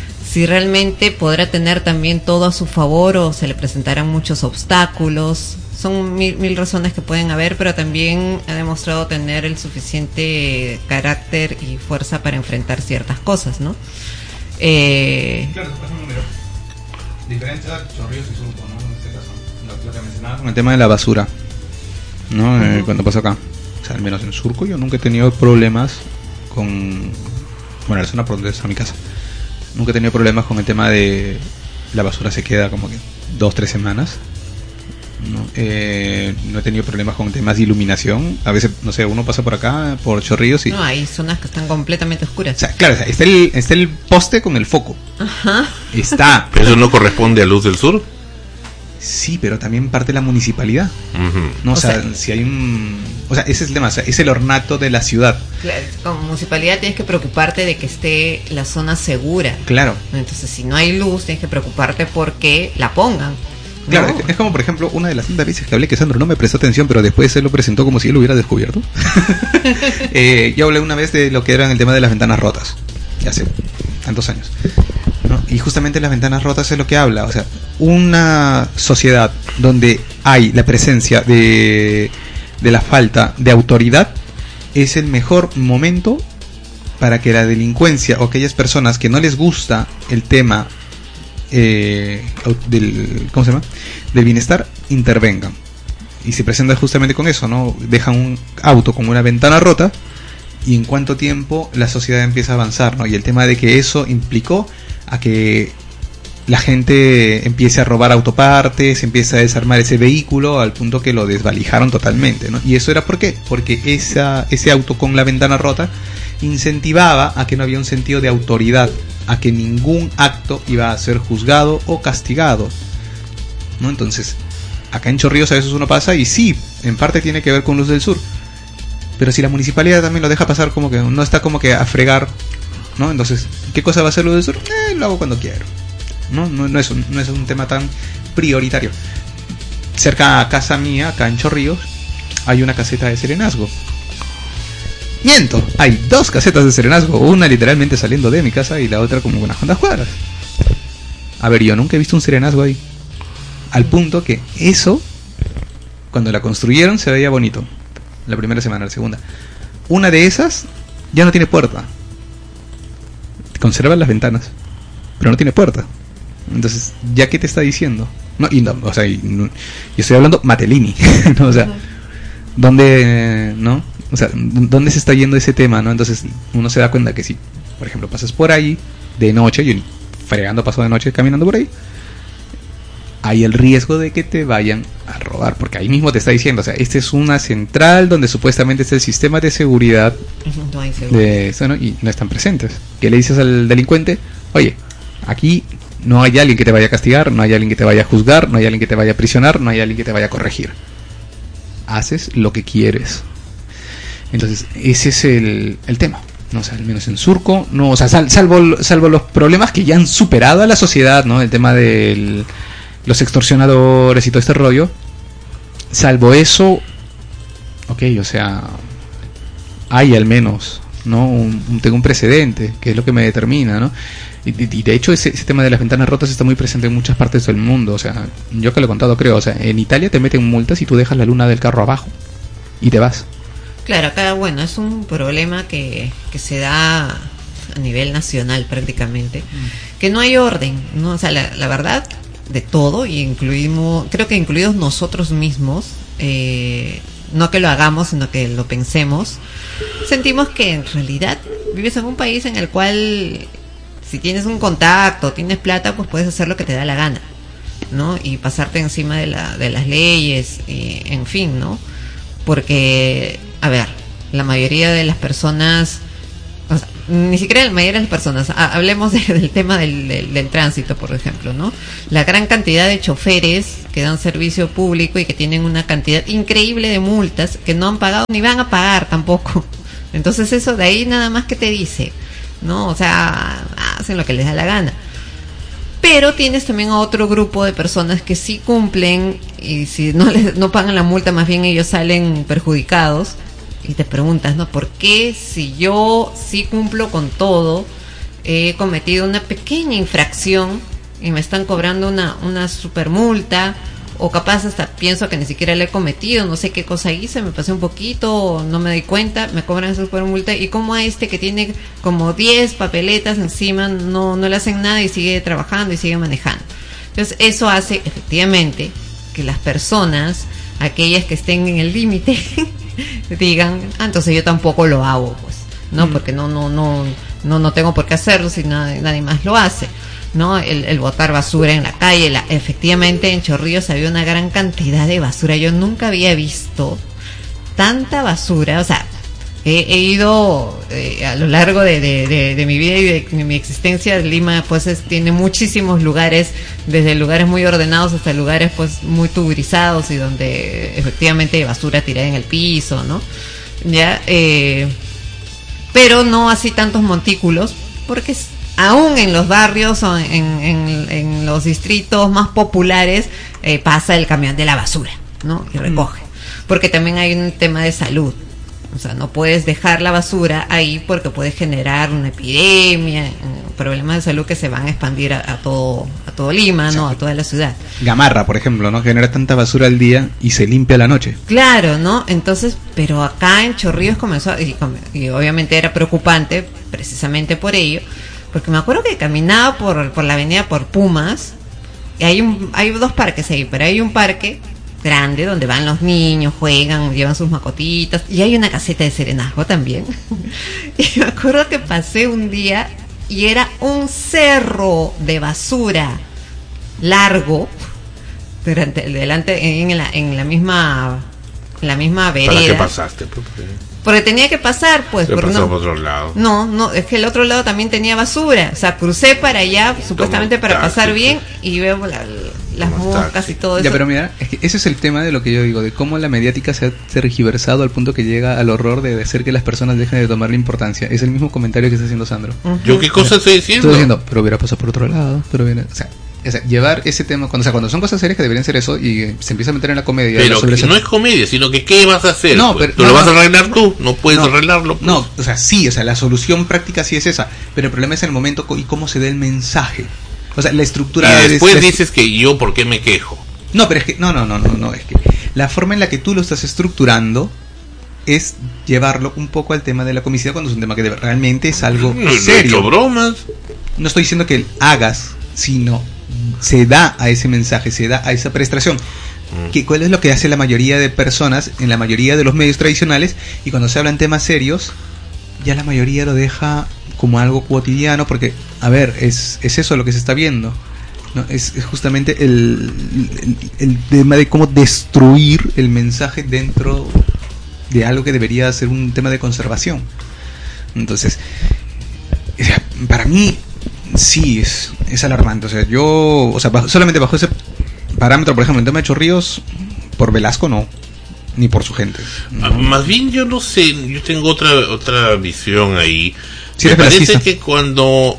tener también todo a su favor o se le presentarán muchos obstáculos. Son mil razones que pueden haber, pero también ha demostrado tener el suficiente carácter y fuerza para enfrentar ciertas cosas, ¿no? Claro, por ejemplo, diferencia Chorrillos y Surco, ¿no? En este caso, lo que mencionabas con el tema de la basura, ¿no? Cuando pasó acá, o sea, al menos en Surco yo nunca he tenido problemas con, bueno, la zona por donde está mi casa, nunca he tenido problemas con el tema de la basura se queda como que 2-3 semanas. No he tenido problemas con temas de iluminación. A veces, no sé, uno pasa por acá, por Chorrillos y... No, hay zonas que están completamente oscuras. O sea, claro, o sea, está el poste con el foco. Ajá. Está. ¿Pero eso no corresponde a Luz del Sur? Sí, pero también parte de la municipalidad. Uh-huh. No, o sea, si hay un... O sea, ese es el tema, o sea, es el ornato de la ciudad. Claro, como municipalidad tienes que preocuparte de que esté la zona segura. Claro. Entonces, si no hay luz, tienes que preocuparte porque la pongan. Claro, No. es como por ejemplo una de las tantas veces que hablé que Sandro no me prestó atención, pero después él lo presentó como si él lo hubiera descubierto. Yo hablé una vez de lo que era el tema de las ventanas rotas, ya hace tantos años, ¿no? Y justamente las ventanas rotas es lo que habla, o sea, una sociedad donde hay la presencia de la falta de autoridad es el mejor momento para que la delincuencia o aquellas personas que no les gusta el tema del ¿cómo se llama? Del bienestar intervengan y se presenta justamente con eso, ¿no? Dejan un auto con una ventana rota y en cuánto tiempo la sociedad empieza a avanzar, ¿no? Y el tema de que eso implicó a que la gente empiece a robar autopartes, empieza a desarmar ese vehículo al punto que lo desvalijaron totalmente, ¿no? Y eso era ¿por qué? Porque ese auto con la ventana rota incentivaba a que no había un sentido de autoridad, a que ningún acto iba a ser juzgado o castigado, ¿no? Entonces, acá en Chorrillos a veces uno pasa y sí, en parte tiene que ver con Luz del Sur, pero si la municipalidad también lo deja pasar, como que no está como que a fregar, ¿no? Entonces, ¿qué cosa va a hacer Luz del Sur? Lo hago cuando quiero, ¿no? No es un tema tan prioritario. Cerca a casa mía, acá en Chorrillos, hay una caseta de serenazgo. Miento, hay 2 casetas de serenazgo, una literalmente saliendo de mi casa y la otra como unas cuantas cuadras. A ver, yo nunca he visto un serenazgo ahí. Al punto que eso, cuando la construyeron, se veía bonito. La primera semana, la segunda. Una de esas ya no tiene puerta. Conservan las ventanas, pero no tiene puerta. Entonces, ¿ya qué te está diciendo? No, y no, o sea, yo estoy hablando Matelini, ¿no? O sea, ¿dónde, no? O sea, ¿dónde se está yendo ese tema, no? Entonces uno se da cuenta que si, por ejemplo, pasas por ahí de noche, yo fregando paso de noche caminando por ahí, hay el riesgo de que te vayan a robar, porque ahí mismo te está diciendo, o sea, esta es una central donde supuestamente está el sistema de seguridad No hay seguridad. de eso, ¿no? Y no están presentes. ¿Qué le dices al delincuente? Oye, aquí no hay alguien que te vaya a castigar, no hay alguien que te vaya a juzgar, no hay alguien que te vaya a prisionar, no hay alguien que te vaya a corregir. Haces lo que quieres. Entonces, ese es el tema. No, o sea, al menos en Surco, no, o sea, salvo los problemas que ya han superado a la sociedad, ¿no? El tema de los extorsionadores y todo este rollo. Salvo eso, ok, o sea, hay al menos, ¿no? Tengo un precedente, que es lo que me determina, ¿no? Y de hecho ese tema de las ventanas rotas está muy presente en muchas partes del mundo. O sea, yo que lo he contado, creo, o sea, en Italia te meten multas y tú dejas la luna del carro abajo y te vas. Claro, acá, bueno, es un problema que se da a nivel nacional prácticamente, que no hay orden, ¿no? O sea, la verdad, de todo, y creo que incluidos nosotros mismos, no que lo hagamos, sino que lo pensemos, sentimos que en realidad vives en un país en el cual si tienes un contacto, tienes plata, pues puedes hacer lo que te da la gana, ¿no? Y pasarte encima de las leyes, y, en fin, ¿no? Porque, a ver, la mayoría de las personas, o sea, ni siquiera la mayoría de las personas, hablemos del tema del tránsito, por ejemplo, ¿no? La gran cantidad de choferes que dan servicio público y que tienen una cantidad increíble de multas que no han pagado ni van a pagar tampoco. Entonces eso de ahí nada más que te dice, ¿no? O sea, hacen lo que les da la gana. Pero tienes también a otro grupo de personas que sí cumplen y si no pagan la multa, más bien ellos salen perjudicados y te preguntas, ¿no? ¿Por qué si yo sí cumplo con todo, he cometido una pequeña infracción y me están cobrando una super multa? O capaz hasta pienso que ni siquiera le he cometido, no sé qué cosa hice, me pasé un poquito, no me doy cuenta, me cobran esa super multa, y como a este que tiene como 10 papeletas encima no le hacen nada y sigue trabajando y sigue manejando. Entonces eso hace efectivamente que las personas, aquellas que estén en el límite, digan, entonces yo tampoco lo hago, pues, ¿no? Porque no tengo por qué hacerlo si nadie más lo hace, ¿no? El botar basura en la calle, efectivamente en Chorrillos había una gran cantidad de basura. Yo nunca había visto tanta basura. O sea, he ido a lo largo de mi vida y de mi existencia. Lima pues tiene muchísimos lugares, desde lugares muy ordenados hasta lugares pues muy tuburizados y donde efectivamente hay basura tirada en el piso, ¿no? Ya, pero no así tantos montículos, porque aún en los barrios o en los distritos más populares pasa el camión de la basura, ¿no? Y recoge. Porque también hay un tema de salud. O sea, no puedes dejar la basura ahí porque puede generar una epidemia, problemas de salud que se van a expandir a todo Lima, ¿no? A toda la ciudad. Gamarra, por ejemplo, ¿no? Genera tanta basura al día y se limpia a la noche. Claro, ¿no? Entonces, pero acá en Chorrillos comenzó, y obviamente era preocupante precisamente por ello, porque me acuerdo que caminaba por la avenida por Pumas, y hay dos parques ahí, pero hay un parque grande donde van los niños, juegan, llevan sus mascotitas, y hay una caseta de serenazgo también. Y me acuerdo que pasé un día y era un cerro de basura largo delante en la misma vereda. ¿Para qué pasaste? Porque tenía que pasar, pues. Por otro lado. No, es que el otro lado también tenía basura. O sea, crucé para allá, supuestamente para pasar bien, y veo las moscas y todo eso. Ya, pero mira, ese es el tema de lo que yo digo, de cómo la mediática se ha tergiversado al punto que llega al horror de hacer que las personas dejen de tomarle importancia. Es el mismo comentario que está haciendo Sandro. Uh-huh. ¿Yo qué cosa estoy diciendo? Estoy diciendo, pero hubiera pasado por otro lado, pero hubiera... O sea, llevar ese tema, cuando son cosas serias que deberían ser eso y se empieza a meter en la comedia. Pero no es comedia, sino que ¿qué vas a hacer? No, pues? pero, ¿Tú lo vas a arreglar tú? No puedes arreglarlo. Pues. No, o sea, sí, o sea, la solución práctica sí es esa, pero el problema es el momento y cómo se da el mensaje. O sea, la estructura... Y después dices que yo, ¿por qué me quejo? No, pero es que, no, es que la forma en la que tú lo estás estructurando es llevarlo un poco al tema de la comicidad cuando es un tema que realmente es algo serio. No he hecho bromas. No estoy diciendo que hagas, sino se da a ese mensaje, se da a esa prestación. ¿Cuál es lo que hace la mayoría de personas en la mayoría de los medios tradicionales? Y cuando se hablan temas serios, ya la mayoría lo deja como algo cotidiano, porque, a ver, es eso lo que se está viendo, ¿no? Es justamente el tema de cómo destruir el mensaje dentro de algo que debería ser un tema de conservación. Entonces, para mí sí es alarmante. O sea, solamente bajo ese parámetro, por ejemplo, el tema de Chorrillos, por Velasco no, ni por su gente, ¿no? Más bien yo no sé, yo tengo otra visión ahí. Sí, me parece que cuando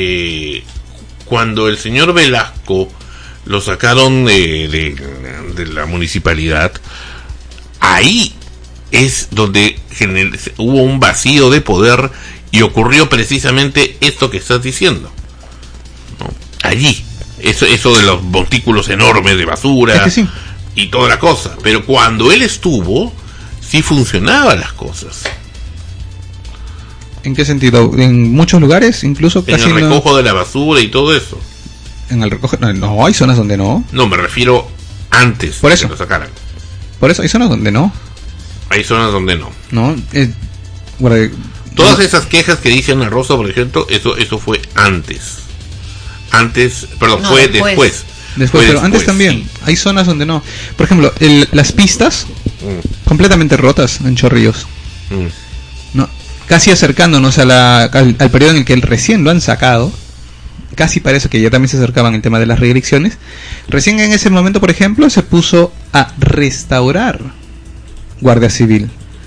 el señor Velasco lo sacaron de la municipalidad, ahí es donde hubo un vacío de poder y ocurrió precisamente esto que estás diciendo, ¿no? Allí, eso de los montículos enormes de basura, es que sí, y toda la cosa. Pero cuando él estuvo, sí funcionaban las cosas. ¿En qué sentido? En muchos lugares, incluso en casi el recojo de la basura y todo eso. En el recojo, no, hay zonas donde no. No, me refiero antes por eso de que lo sacaran. Por eso hay zonas donde no. Hay zonas donde no. No, todas esas quejas que dice Ana Rosa, por ejemplo, eso fue antes. Fue después. Después, pero antes también. Sí. Hay zonas donde no. Por ejemplo, las pistas completamente rotas en Chorrillos. No, casi acercándonos al periodo en el que recién lo han sacado. Casi parece que ya también se acercaban el tema de las reelecciones. Recién en ese momento, por ejemplo, se puso a restaurar Guardia Civil.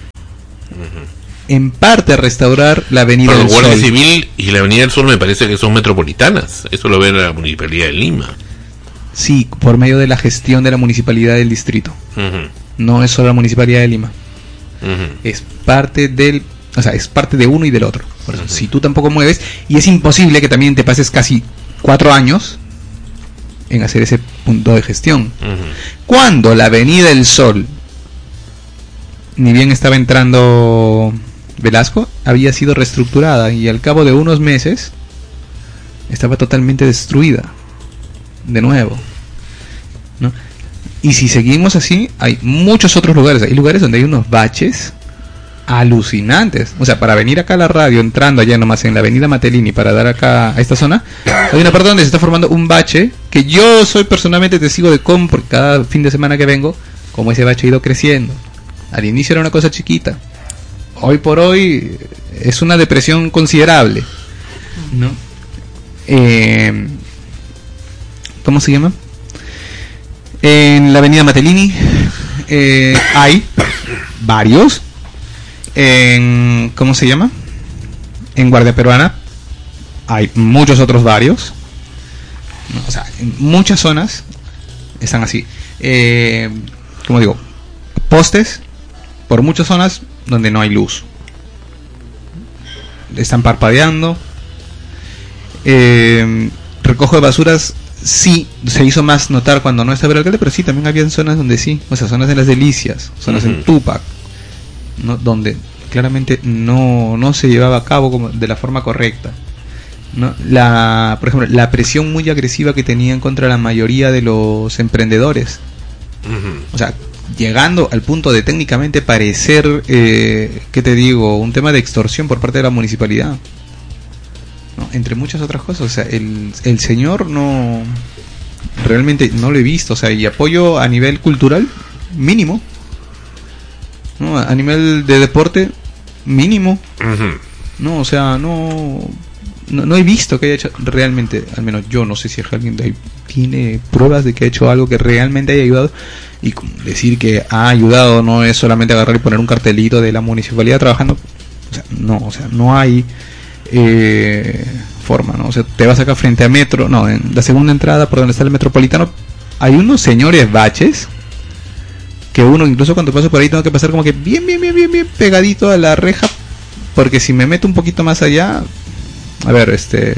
En parte a restaurar la Avenida del Sol. Guardia Civil y la Avenida del Sol me parece que son metropolitanas. Eso lo ve la Municipalidad de Lima. Sí, por medio de la gestión de la Municipalidad del Distrito. No es solo la Municipalidad de Lima. Es parte del, o sea, es parte de uno y del otro. Por eso, si tú tampoco mueves, y es imposible que también te pases casi 4 años en hacer ese punto de gestión. Cuando la Avenida del Sol, ni bien estaba entrando Velasco, había sido reestructurada y al cabo de unos meses estaba totalmente destruida de nuevo, ¿no? Y si seguimos así, hay muchos otros lugares. Hay lugares donde hay unos baches alucinantes. O sea, para venir acá a la radio, entrando allá nomás en la avenida Matelini, para dar acá a esta zona, hay una parte donde se está formando un bache, que yo soy personalmente testigo de cómo, por cada fin de semana que vengo, cómo ese bache ha ido creciendo. Al inicio era una cosa chiquita. Hoy por hoy es una depresión considerable, ¿no? ¿Cómo se llama? En la avenida Matelini hay varios. ¿Cómo se llama? En Guardia Peruana hay muchos otros varios, ¿no? O sea, en muchas zonas están así. Como digo, postes por muchas zonas donde no hay luz. Están parpadeando. Recojo de basuras sí se hizo más notar cuando no estaba el alcalde, pero sí también había zonas donde sí, o sea, zonas de las Delicias, zonas en Tupac, ¿no? Donde claramente no se llevaba a cabo como de la forma correcta, ¿no? Por ejemplo, la presión muy agresiva que tenían contra la mayoría de los emprendedores, o sea, llegando al punto de técnicamente parecer, ¿qué te digo? Un tema de extorsión por parte de la municipalidad, ¿no? Entre muchas otras cosas. O sea, el señor no, realmente no lo he visto. O sea, y apoyo a nivel cultural mínimo, ¿no? A nivel de deporte mínimo, no, o sea, no he visto que haya hecho realmente, al menos yo no sé si alguien de ahí tiene pruebas de que ha hecho algo que realmente haya ayudado. Y decir que ha ayudado no es solamente agarrar y poner un cartelito de la municipalidad trabajando. O sea, no hay forma, ¿no? O sea, te vas acá frente a Metro, no, en la segunda entrada por donde está el Metropolitano, hay unos señores baches que uno incluso cuando paso por ahí tengo que pasar como que bien pegadito a la reja, porque si me meto un poquito más allá, a ver,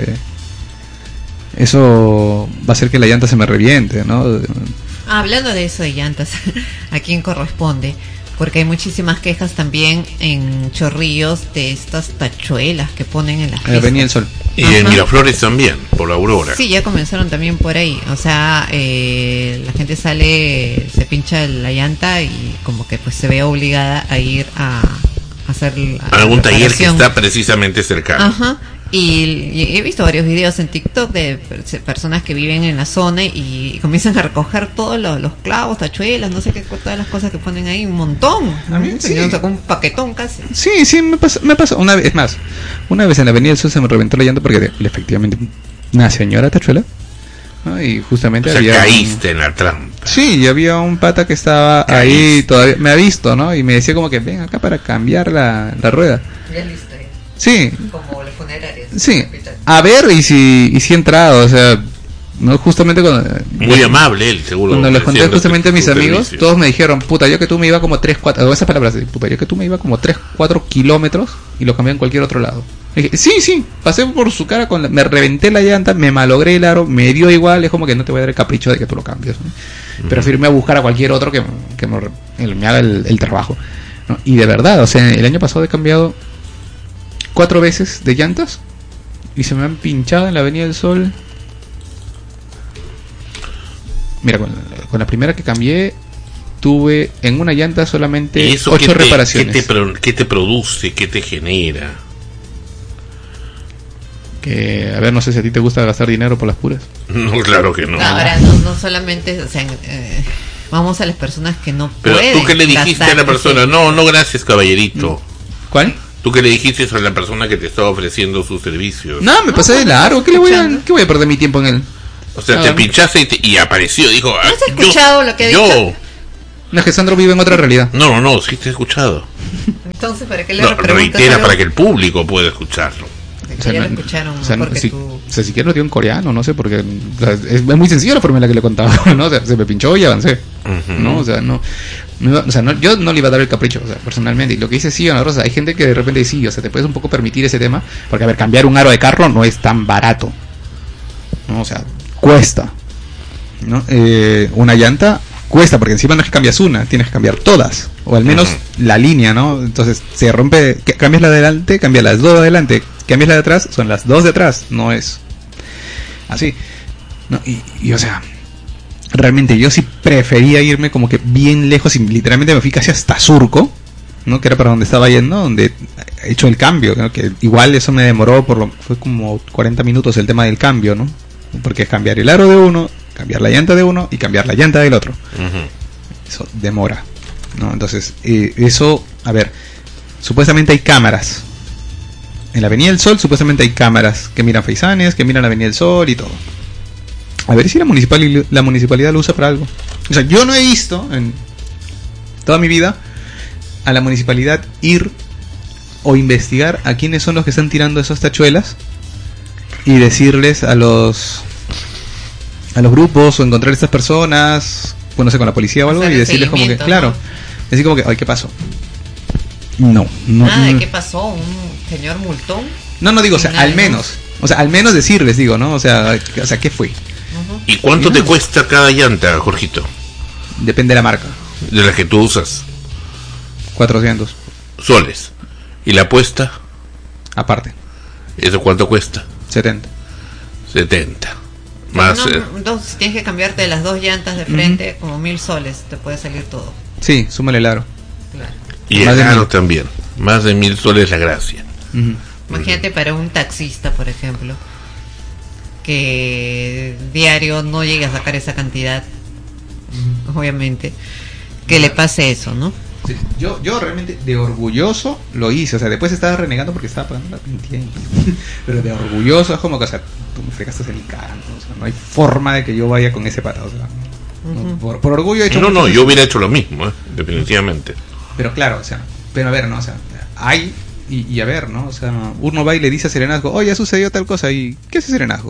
eso va a hacer que la llanta se me reviente, ¿no? Hablando de eso de llantas, ¿a quién corresponde? Porque hay muchísimas quejas también en Chorrillos de estas tachuelas que ponen en las fiestas. Avenida del Sol. Y en Miraflores también, por la Aurora. Sí, ya comenzaron también por ahí. O sea, la gente sale, se pincha la llanta y como que pues se ve obligada a ir a hacer algún taller que está precisamente cercano. Ajá. Y he visto varios videos en TikTok de personas que viven en la zona y comienzan a recoger todos los clavos, tachuelas, no sé qué, todas las cosas que ponen ahí, un montón. A mí, sí. Sacó un paquetón casi. Sí, me pasó una vez más. Una vez en la Avenida del Sur se me reventó la llanta porque efectivamente una señora tachuela, ¿no? Y justamente caíste en la trampa. Sí, y había un pata que estaba ahí, todavía me ha visto, ¿no? Y me decía como que ven acá para cambiar la rueda. Ya listo. Sí. Como los funerarios. Sí. A ver, y si he entrado, o sea, no, justamente cuando muy amable él, seguro. Cuando les conté justamente a mis amigos, todos me dijeron, puta, yo que tú me iba como 3-4, esas palabras, puta, yo que tú me iba como 3-4 kilómetros y lo cambié en cualquier otro lado. Y dije, sí, pasé por su cara, me reventé la llanta, me malogré el aro, me dio igual, es como que no te voy a dar el capricho de que tú lo cambies, ¿no? Pero firmé a buscar a cualquier otro que me haga el trabajo, ¿no? Y de verdad, o sea, el año pasado he cambiado 4 veces de llantas y se me han pinchado en la Avenida del Sol. Mira, con la primera que cambié tuve en una llanta solamente 8 reparaciones. ¿Qué te produce? ¿Qué te genera? Que, a ver, no sé si a ti te gusta gastar dinero por las puras. No, claro que no. Ahora, no solamente, o sea, vamos a las personas que no pueden. Pero tú qué le dijiste a la persona, no, gracias, caballerito. ¿Cuál? ¿Tú qué le dijiste a la persona que te estaba ofreciendo sus servicios? No, me pasé de largo. ¿Qué voy a perder mi tiempo en él? O sea, te pinchaste y apareció. Dijo, ¿no has escuchado lo que ha dicho? No, es que Sandro vive en otra realidad. No, sí te he escuchado. Entonces, ¿para qué le reitera algo? Para que el público pueda escucharlo. O sea, ya lo escucharon, si quieres lo digo en coreano, no sé, porque es muy sencilla la forma en la que le contaba, ¿no? O sea, se me pinchó y avancé, ¿no? O sea, no. O sea, yo no le iba a dar el capricho, o sea, personalmente. Y lo que dice sí, Ana Rosa, hay gente que de repente sí, o sea, te puedes un poco permitir ese tema, porque a ver, cambiar un aro de carro no es tan barato, ¿no? O sea, cuesta, ¿no? Una llanta cuesta, porque encima no es que cambias una, tienes que cambiar todas, o al menos la línea, ¿no? Entonces se rompe, cambias la de adelante, cambias las dos de adelante, cambias la de atrás, son las dos de atrás, no es así, ¿no? Y o sea, realmente yo sí prefería irme como que bien lejos, y literalmente me fui casi hasta Surco, ¿no? Que era para donde estaba yendo, donde he hecho el cambio, ¿no? Que igual eso me demoró, fue como 40 minutos el tema del cambio, ¿no? Porque es cambiar el aro de uno, cambiar la llanta de uno y cambiar la llanta del otro. Eso demora, ¿no? Entonces, eso, a ver, supuestamente hay cámaras. En la Avenida del Sol supuestamente hay cámaras que miran Faisanes, que miran la Avenida del Sol y todo. A ver si la municipalidad lo usa para algo. O sea, yo no he visto en toda mi vida a la municipalidad ir o investigar a quiénes son los que están tirando esas tachuelas y decirles a los grupos o encontrar a estas personas, pues no sé, con la policía o algo, y decirles como que, claro, decir como que, ay, ¿qué pasó? No. ¿De qué pasó? ¿Un señor multón? No digo, o sea, al menos decirles, digo, ¿no? O sea, ¿qué fue? ¿Y cuánto te cuesta cada llanta, Jorgito? Depende de la marca. De la que tú usas. 400 soles. ¿Y la apuesta? Aparte. ¿Eso cuánto cuesta? 70. Más. Entonces tienes que cambiarte las dos llantas de frente, como 1.000 soles, te puede salir todo. Sí, súmale el aro. Claro. Y el aro también. Más de 1.000 soles la gracia. Imagínate para un taxista, por ejemplo, que diario no llegue a sacar esa cantidad, obviamente, que le pase eso, ¿no? Sí. Yo realmente de orgulloso lo hice, o sea, después estaba renegando porque estaba pagando la pintilla, pero de orgulloso es como que, o sea, tú me fregaste el canto, o sea, no hay forma de que yo vaya con ese pata, o sea, no, por orgullo he hecho. No, yo hubiera hecho lo mismo, definitivamente. Pero claro, o sea, pero a ver, ¿no? O sea, hay, y a ver, ¿no? O sea, uno va y le dice a Serenazgo, oye, ha sucedido tal cosa, y ¿qué hace Serenazgo?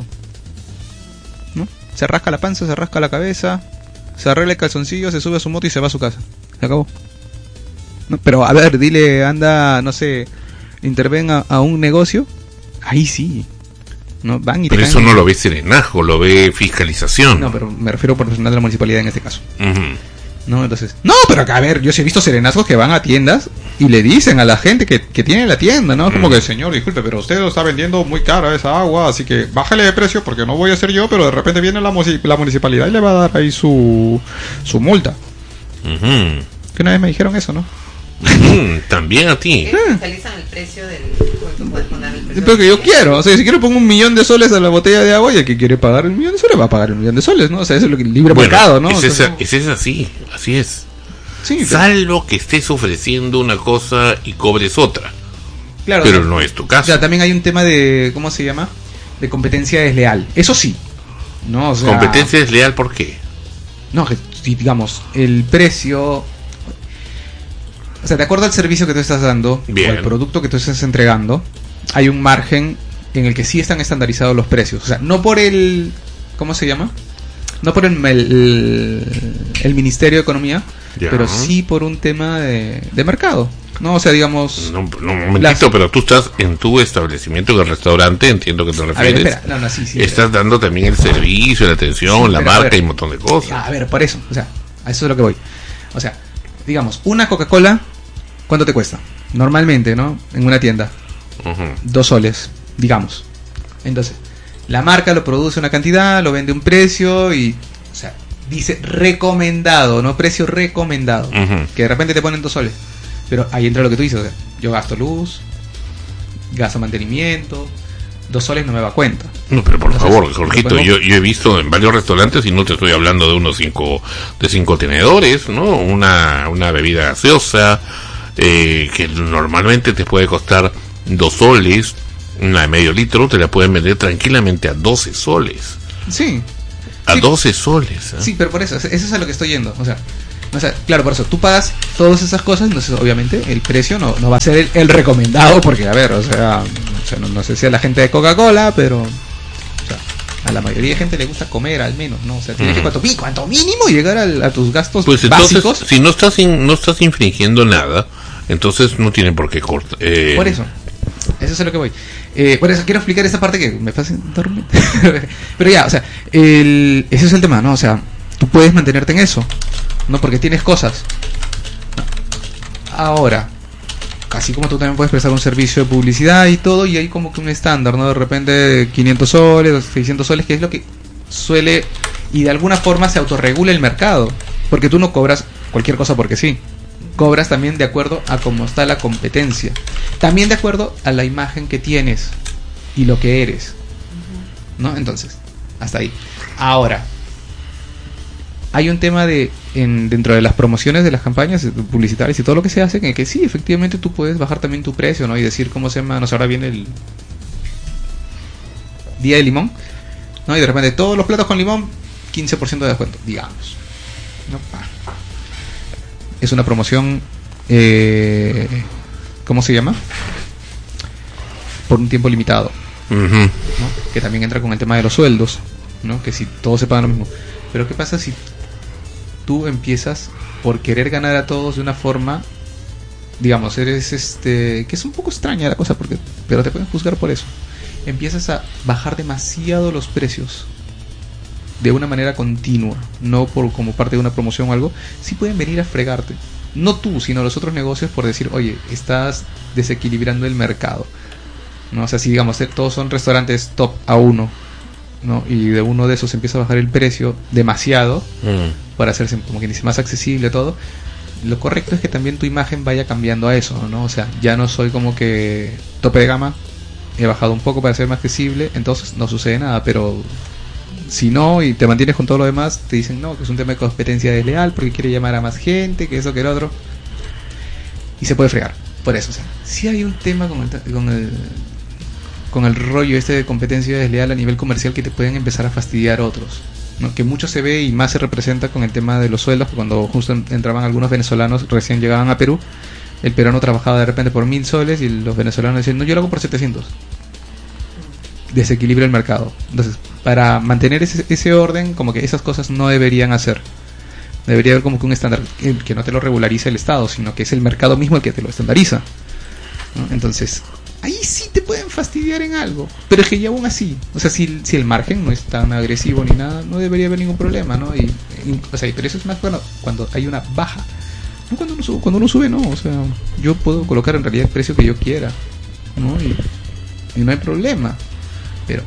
¿No? Se rasca la panza, se rasca la cabeza, se arregla el calzoncillo, se sube a su moto y se va a su casa. Se acabó. No, pero a ver, dile, anda, no sé, intervenga a un negocio, ahí sí, no van y pero te eso no lo ve Serenazgo, lo ve fiscalización. No, pero me refiero por personal de la municipalidad en este caso. No, entonces, no, pero acá, a ver, yo sí he visto serenazgos que van a tiendas y le dicen a la gente que tiene la tienda, ¿no? Como que, señor, disculpe, pero usted lo está vendiendo muy cara esa agua, así que bájale de precio porque no voy a ser yo, pero de repente viene la municipalidad y le va a dar ahí su multa. Que una vez me dijeron eso, ¿no? También a ti. Fiscalizan el precio del... ¿Cuánto puedes poner el precio? Pero que yo quiero, o sea, si quiero pongo 1.000.000 de soles a la botella de agua y el que quiere pagar 1.000.000 de soles va a pagar 1.000.000 de soles, ¿no? O sea, eso es lo que libre mercado, ¿no? Es así, así es. Sí, salvo que estés ofreciendo una cosa y cobres otra. Claro, pero no es tu caso. O sea, también hay un tema de, ¿cómo se llama? De competencia desleal. Eso sí, ¿no? O sea, ¿competencia desleal por qué? No, que si digamos, el precio... O sea, de acuerdo al servicio que tú estás dando, bien, o al producto que tú estás entregando, hay un margen en el que sí están estandarizados los precios. O sea, no por el... ¿Cómo se llama? No por el Ministerio de Economía, ya, pero sí por un tema de mercado. No, o sea, digamos... No, un momentito, pero tú estás en tu establecimiento, en el restaurante, entiendo que te refieres. A ver, espera. Sí, estás dando también el servicio, la atención, la marca y un montón de cosas. A ver, por eso, o sea, a eso es lo que voy. O sea, digamos, una Coca-Cola, ¿cuánto te cuesta? Normalmente, ¿no? En una tienda. 2 soles, digamos. Entonces, la marca lo produce una cantidad, lo vende un precio y... O sea, dice recomendado, ¿no? Precio recomendado. Que de repente te ponen 2 soles. Pero ahí entra lo que tú dices, o sea, yo gasto luz, gasto mantenimiento, 2 soles no me va a cuenta. No, pero por favor, Jorgito, yo he visto en varios restaurantes, y no te estoy hablando de unos 5 tenedores, ¿no? Una bebida gaseosa, que normalmente te puede costar 2 soles, una de medio litro, te la pueden vender tranquilamente a 12 soles. Sí. A 12 soles. Sí, pero por eso es a lo que estoy yendo, o sea, claro, por eso tú pagas todas esas cosas, entonces obviamente el precio no va a ser el recomendado, porque a ver, o sea no sé si a la gente de Coca-Cola, pero o sea, a la mayoría de gente le gusta comer al menos, ¿no? O sea, tienes que cuanto mínimo llegar a tus gastos pues entonces, básicos. Si no estás infringiendo nada, entonces no tienen por qué cortar. Por eso es a lo que voy. Por eso quiero explicar esa parte que me pasa dormir. Pero ya, o sea, ese es el tema, ¿no? O sea, tú puedes mantenerte en eso, ¿no? Porque tienes cosas. Ahora, así como tú también puedes prestar un servicio de publicidad y todo, y hay como que un estándar, ¿no? De repente 500 soles, 600 soles, que es lo que suele, y de alguna forma se autorregula el mercado, porque tú no cobras cualquier cosa porque sí. Cobras también de acuerdo a cómo está la competencia. También de acuerdo a la imagen que tienes y lo que eres, ¿no? Entonces, hasta ahí. Ahora, hay un tema dentro de las promociones de las campañas publicitarias y todo lo que se hace, en el que sí, efectivamente tú puedes bajar también tu precio, ¿no? Y decir cómo se llama, no sé, ahora viene el día de limón, ¿no? Y de repente todos los platos con limón, 15% de descuento, digamos, ¿no? Es una promoción, ¿cómo se llama? Por un tiempo limitado, ¿no? Que también entra con el tema de los sueldos, ¿no? Que si todos se pagan lo mismo. Pero ¿qué pasa si tú empiezas por querer ganar a todos de una forma, digamos, eres que es un poco extraña la cosa, pero te pueden juzgar por eso? Empiezas a bajar demasiado los precios de una manera continua, no como parte de una promoción o algo. Sí pueden venir a fregarte, no tú, sino los otros negocios, por decir, oye, estás desequilibrando el mercado, ¿no? O sea, si digamos todos son restaurantes top A1, ¿no? Y de uno de esos empieza a bajar el precio demasiado para hacerse, como quien dice, más accesible todo. Lo correcto es que también tu imagen vaya cambiando a eso, ¿no? O sea, ya no soy como que tope de gama, he bajado un poco para ser más accesible, entonces no sucede nada. Pero si no, y te mantienes con todo lo demás, te dicen no, que es un tema de competencia desleal porque quiere llamar a más gente, que eso, que el otro, y se puede fregar. Por eso, o sea, si hay un tema con el rollo de competencia desleal a nivel comercial, que te pueden empezar a fastidiar otros, ¿no? Que mucho se ve y más se representa con el tema de los sueldos. Cuando justo entraban algunos venezolanos, recién llegaban a Perú, el peruano trabajaba de repente por 1.000 soles y los venezolanos decían, no, yo lo hago por 700. Desequilibra el mercado. Entonces, para mantener ese orden, como que esas cosas no deberían hacer. Debería haber como que un estándar que no te lo regulariza el Estado, sino que es el mercado mismo el que te lo estandariza, ¿no? Entonces, ahí sí te pueden fastidiar en algo, pero es que ya aún así, o sea, si el margen no es tan agresivo ni nada, no debería haber ningún problema, ¿no? O sea, pero eso es más bueno cuando hay una baja, no cuando uno sube, no, o sea, yo puedo colocar en realidad el precio que yo quiera, ¿no? Y no hay problema, pero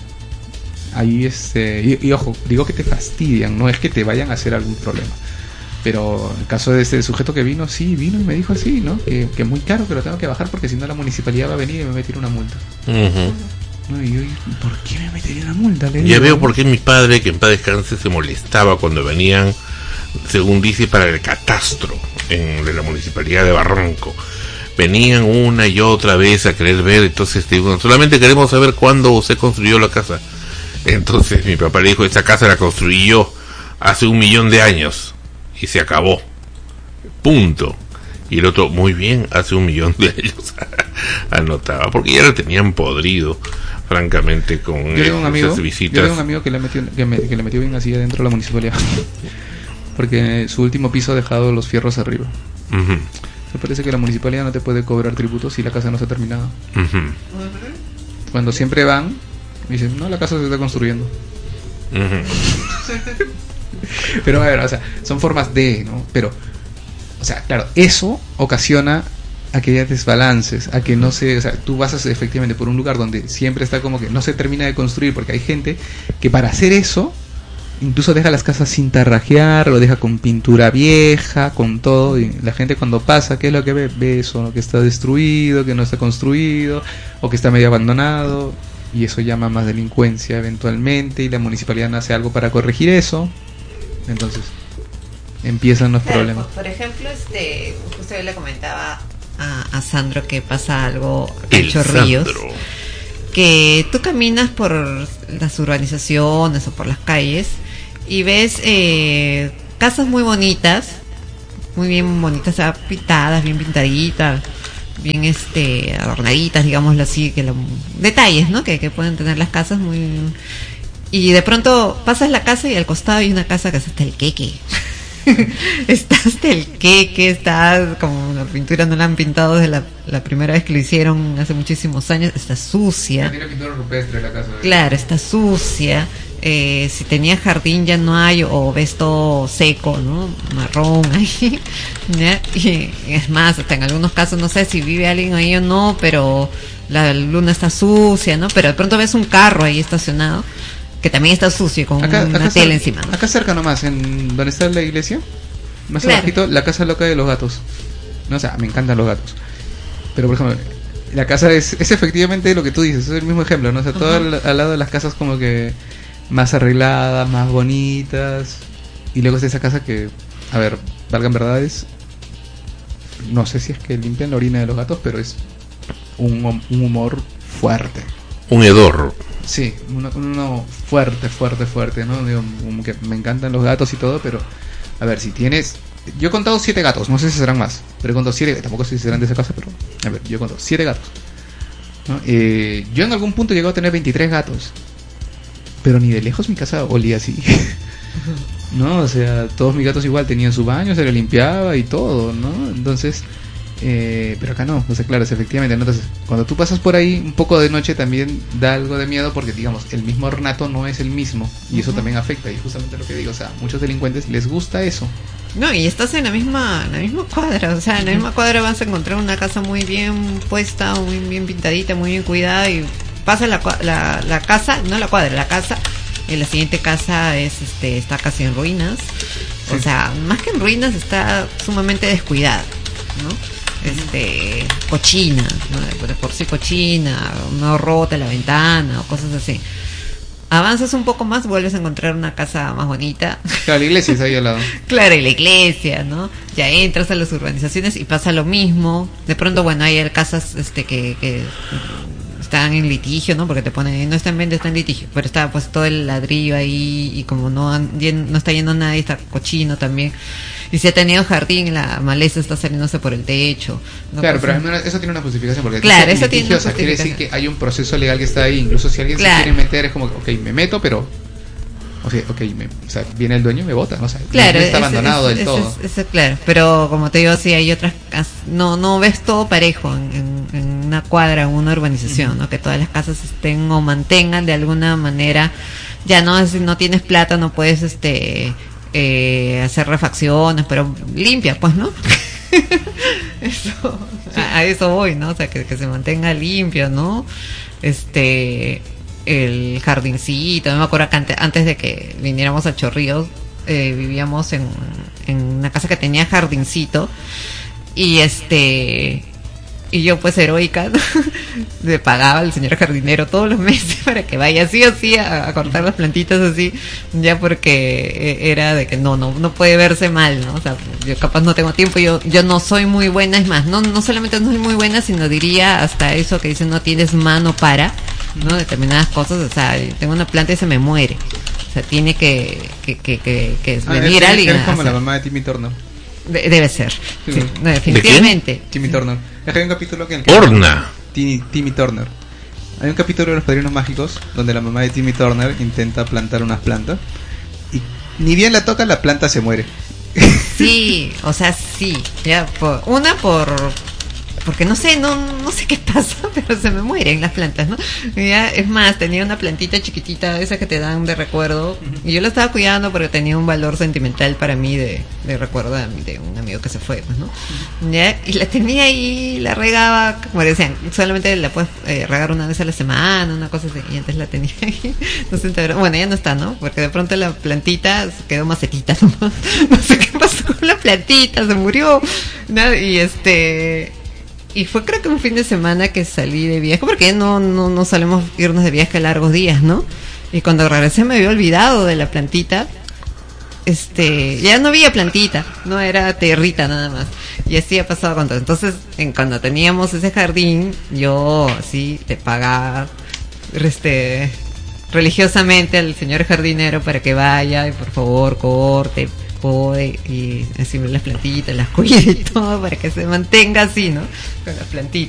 ahí y ojo, digo que te fastidian, no es que te vayan a hacer algún problema. Pero en el caso de este sujeto que vino y me dijo así, ¿no? Que es muy caro, que lo tengo que bajar porque si no la municipalidad va a venir y me meter una multa. ¿No? Y yo, ¿por qué me metería una multa? Ya veo por qué mi padre, que en paz descanse, se molestaba cuando venían, según dice, para el catastro de la municipalidad de Barranco. Venían una y otra vez a querer ver, entonces solamente queremos saber cuándo se construyó la casa. Entonces mi papá le dijo, esta casa la construí yo hace 1.000.000 de años y se acabó, punto. Y el otro, muy bien, hace 1.000.000 de años. Anotaba, porque ya lo tenían podrido, francamente, con esas visitas. Yo tengo un amigo que le metió bien así adentro de la municipalidad, porque su último piso ha dejado los fierros arriba. Me parece que la municipalidad no te puede cobrar tributos si la casa no se ha terminado. Cuando siempre van, dicen, no, la casa se está construyendo. Pero a ver, o sea, son formas de, ¿no? Pero, o sea, claro, eso ocasiona a que haya desbalances, a que no se, o sea, tú vas efectivamente por un lugar donde siempre está como que no se termina de construir, porque hay gente que para hacer eso incluso deja las casas sin tarrajear, lo deja con pintura vieja, con todo, y la gente cuando pasa, ¿qué es lo que ve? Ve eso, ¿no? Que está destruido, que no está construido, o que está medio abandonado, y eso llama más delincuencia eventualmente, y la municipalidad no hace algo para corregir eso. Entonces empiezan los problemas. Por ejemplo, justo yo le comentaba a Sandro que pasa algo en Chorrillos, que tú caminas por las urbanizaciones o por las calles y ves casas muy bonitas, muy bien bonitas, pintadas, bien pintaditas, bien adornaditas, digámoslo así, detalles, ¿no? Que pueden tener las casas muy. Y de pronto pasas la casa y al costado hay una casa que está hasta el queque. Está hasta el queque, está como la pintura no la han pintado desde la primera vez que lo hicieron hace muchísimos años, está sucia. Tiene pintura rupestre la casa. Claro, está sucia. Si tenía jardín ya no hay, o ves todo seco, ¿no? Marrón ahí. ¿Ya? Y es más, hasta en algunos casos no sé si vive alguien ahí o no, pero la luna está sucia, ¿no? Pero de pronto ves un carro ahí estacionado que también está sucio con una tela encima, ¿no? Acá cerca nomás, en donde está la iglesia, más Claro. abajito, la casa loca de los gatos. No, o sea, me encantan los gatos. Pero por ejemplo, la casa es efectivamente lo que tú dices, es el mismo ejemplo, ¿no? O sea, todo al lado de las casas como que más arregladas, más bonitas. Y luego está esa casa que, a ver, valgan verdades, no sé si es que limpian la orina de los gatos, pero es un humor fuerte. Un hedor. Sí, uno fuerte, ¿no? Digo, como que me encantan los gatos y todo, pero a ver, si tienes... Yo he contado 7 gatos, no sé si serán más, pero he contado 7, tampoco sé si serán de esa casa, pero a ver, yo he contado 7 gatos, ¿no? Yo en algún punto he llegado a tener 23 gatos, pero ni de lejos mi casa olía así. ¿No? O sea, todos mis gatos igual tenían su baño, se le limpiaba y todo, ¿no? Entonces... pero acá no, o sea, claro, es efectivamente, ¿no? Entonces, cuando tú pasas por ahí un poco de noche también da algo de miedo porque, digamos, el mismo ornato no es el mismo y eso también afecta, y justamente lo que digo, o sea, muchos delincuentes les gusta eso. No, y estás en la misma cuadra, o sea, en la misma cuadra vas a encontrar una casa muy bien puesta, muy bien pintadita, muy bien cuidada, y pasa la casa, no la cuadra, la casa, y la siguiente casa está casi en ruinas, Sí. o sea, más que en ruinas, está sumamente descuidada, ¿no? Cochina, ¿no? De por sí cochina, no rota la ventana o cosas así. Avanzas un poco más, vuelves a encontrar una casa más bonita. Claro, la iglesia está ahí al lado. Claro, y la iglesia, ¿no? Ya entras a las urbanizaciones y pasa lo mismo. De pronto, bueno, hay casas que están en litigio, ¿no? Porque te ponen, no está en venta, está en litigio. Pero está pues todo el ladrillo ahí, y como no está yendo nadie, está cochino también. Y si ha tenido jardín, la maleza está saliéndose por el techo, ¿no? Claro, Pues, pero al menos eso tiene una justificación, porque claro, aquí eso tiene una o sea, quiere decir justificación. que hay un proceso legal que está ahí. Incluso si alguien Claro. se quiere meter, es como, ok, me meto, pero... O sea, viene el dueño y me bota, ¿no? O sea, claro, no está abandonado del todo. Claro, pero como te digo, sí hay otras casas, no ves todo parejo en una cuadra, en una urbanización, ¿no? Que todas las casas estén o mantengan de alguna manera, ya no, si no tienes plata no puedes hacer refacciones, pero limpia, pues, ¿no? Eso, a eso voy, ¿no? O sea, que se mantenga limpio, ¿no? El jardincito, no me acuerdo que antes de que viniéramos a Chorrillos, vivíamos en una casa que tenía jardincito, y y yo pues heroica, ¿no? Le pagaba al señor jardinero todos los meses para que vaya sí o sí a cortar las plantitas así, ya porque era de que no puede verse mal, ¿no? O sea, yo capaz no tengo tiempo, yo no soy muy buena, es más, no solamente no soy muy buena, sino diría hasta eso que dicen no tienes mano para, ¿no? Determinadas cosas, o sea, tengo una planta y se me muere, o sea, tiene que venir alguien Es a como la hacer. mamá de Timmy Turner. Debe ser, Sí. sí, no, definitivamente. Timmy Turner. Es que hay un capítulo que en el que... Orna. Timmy Turner. Hay un capítulo de Los Padrinos Mágicos donde la mamá de Timmy Turner intenta plantar unas plantas y ni bien la toca, la planta se muere. Sí, o sea, sí, ya porque no sé qué pasa, pero se me mueren las plantas, ¿no? Ya, es más, tenía una plantita chiquitita, esa que te dan de recuerdo, y yo la estaba cuidando porque tenía un valor sentimental para mí de recuerdo de un amigo que se fue, pues, ¿no? Ya, y la tenía ahí, la regaba, como decían, solamente la puedes regar una vez a la semana, una cosa así, y antes la tenía ahí, no sé, bueno, ya no está, ¿no? Porque de pronto la plantita se quedó macetita, ¿no? No sé qué pasó con la plantita, se murió, ¿no? Y fue creo que un fin de semana que salí de viaje, porque ya no solemos irnos de viaje a largos días, ¿no? Y cuando regresé me había olvidado de la plantita. Ya no había plantita, no era tierrita nada más. Y así ha pasado con todo. Entonces, cuando teníamos ese jardín, yo así le pagaba religiosamente al señor jardinero para que vaya y por favor corte, pode y encima las plantitas, las cuide y todo para que se mantenga así, ¿no? Con las plantitas.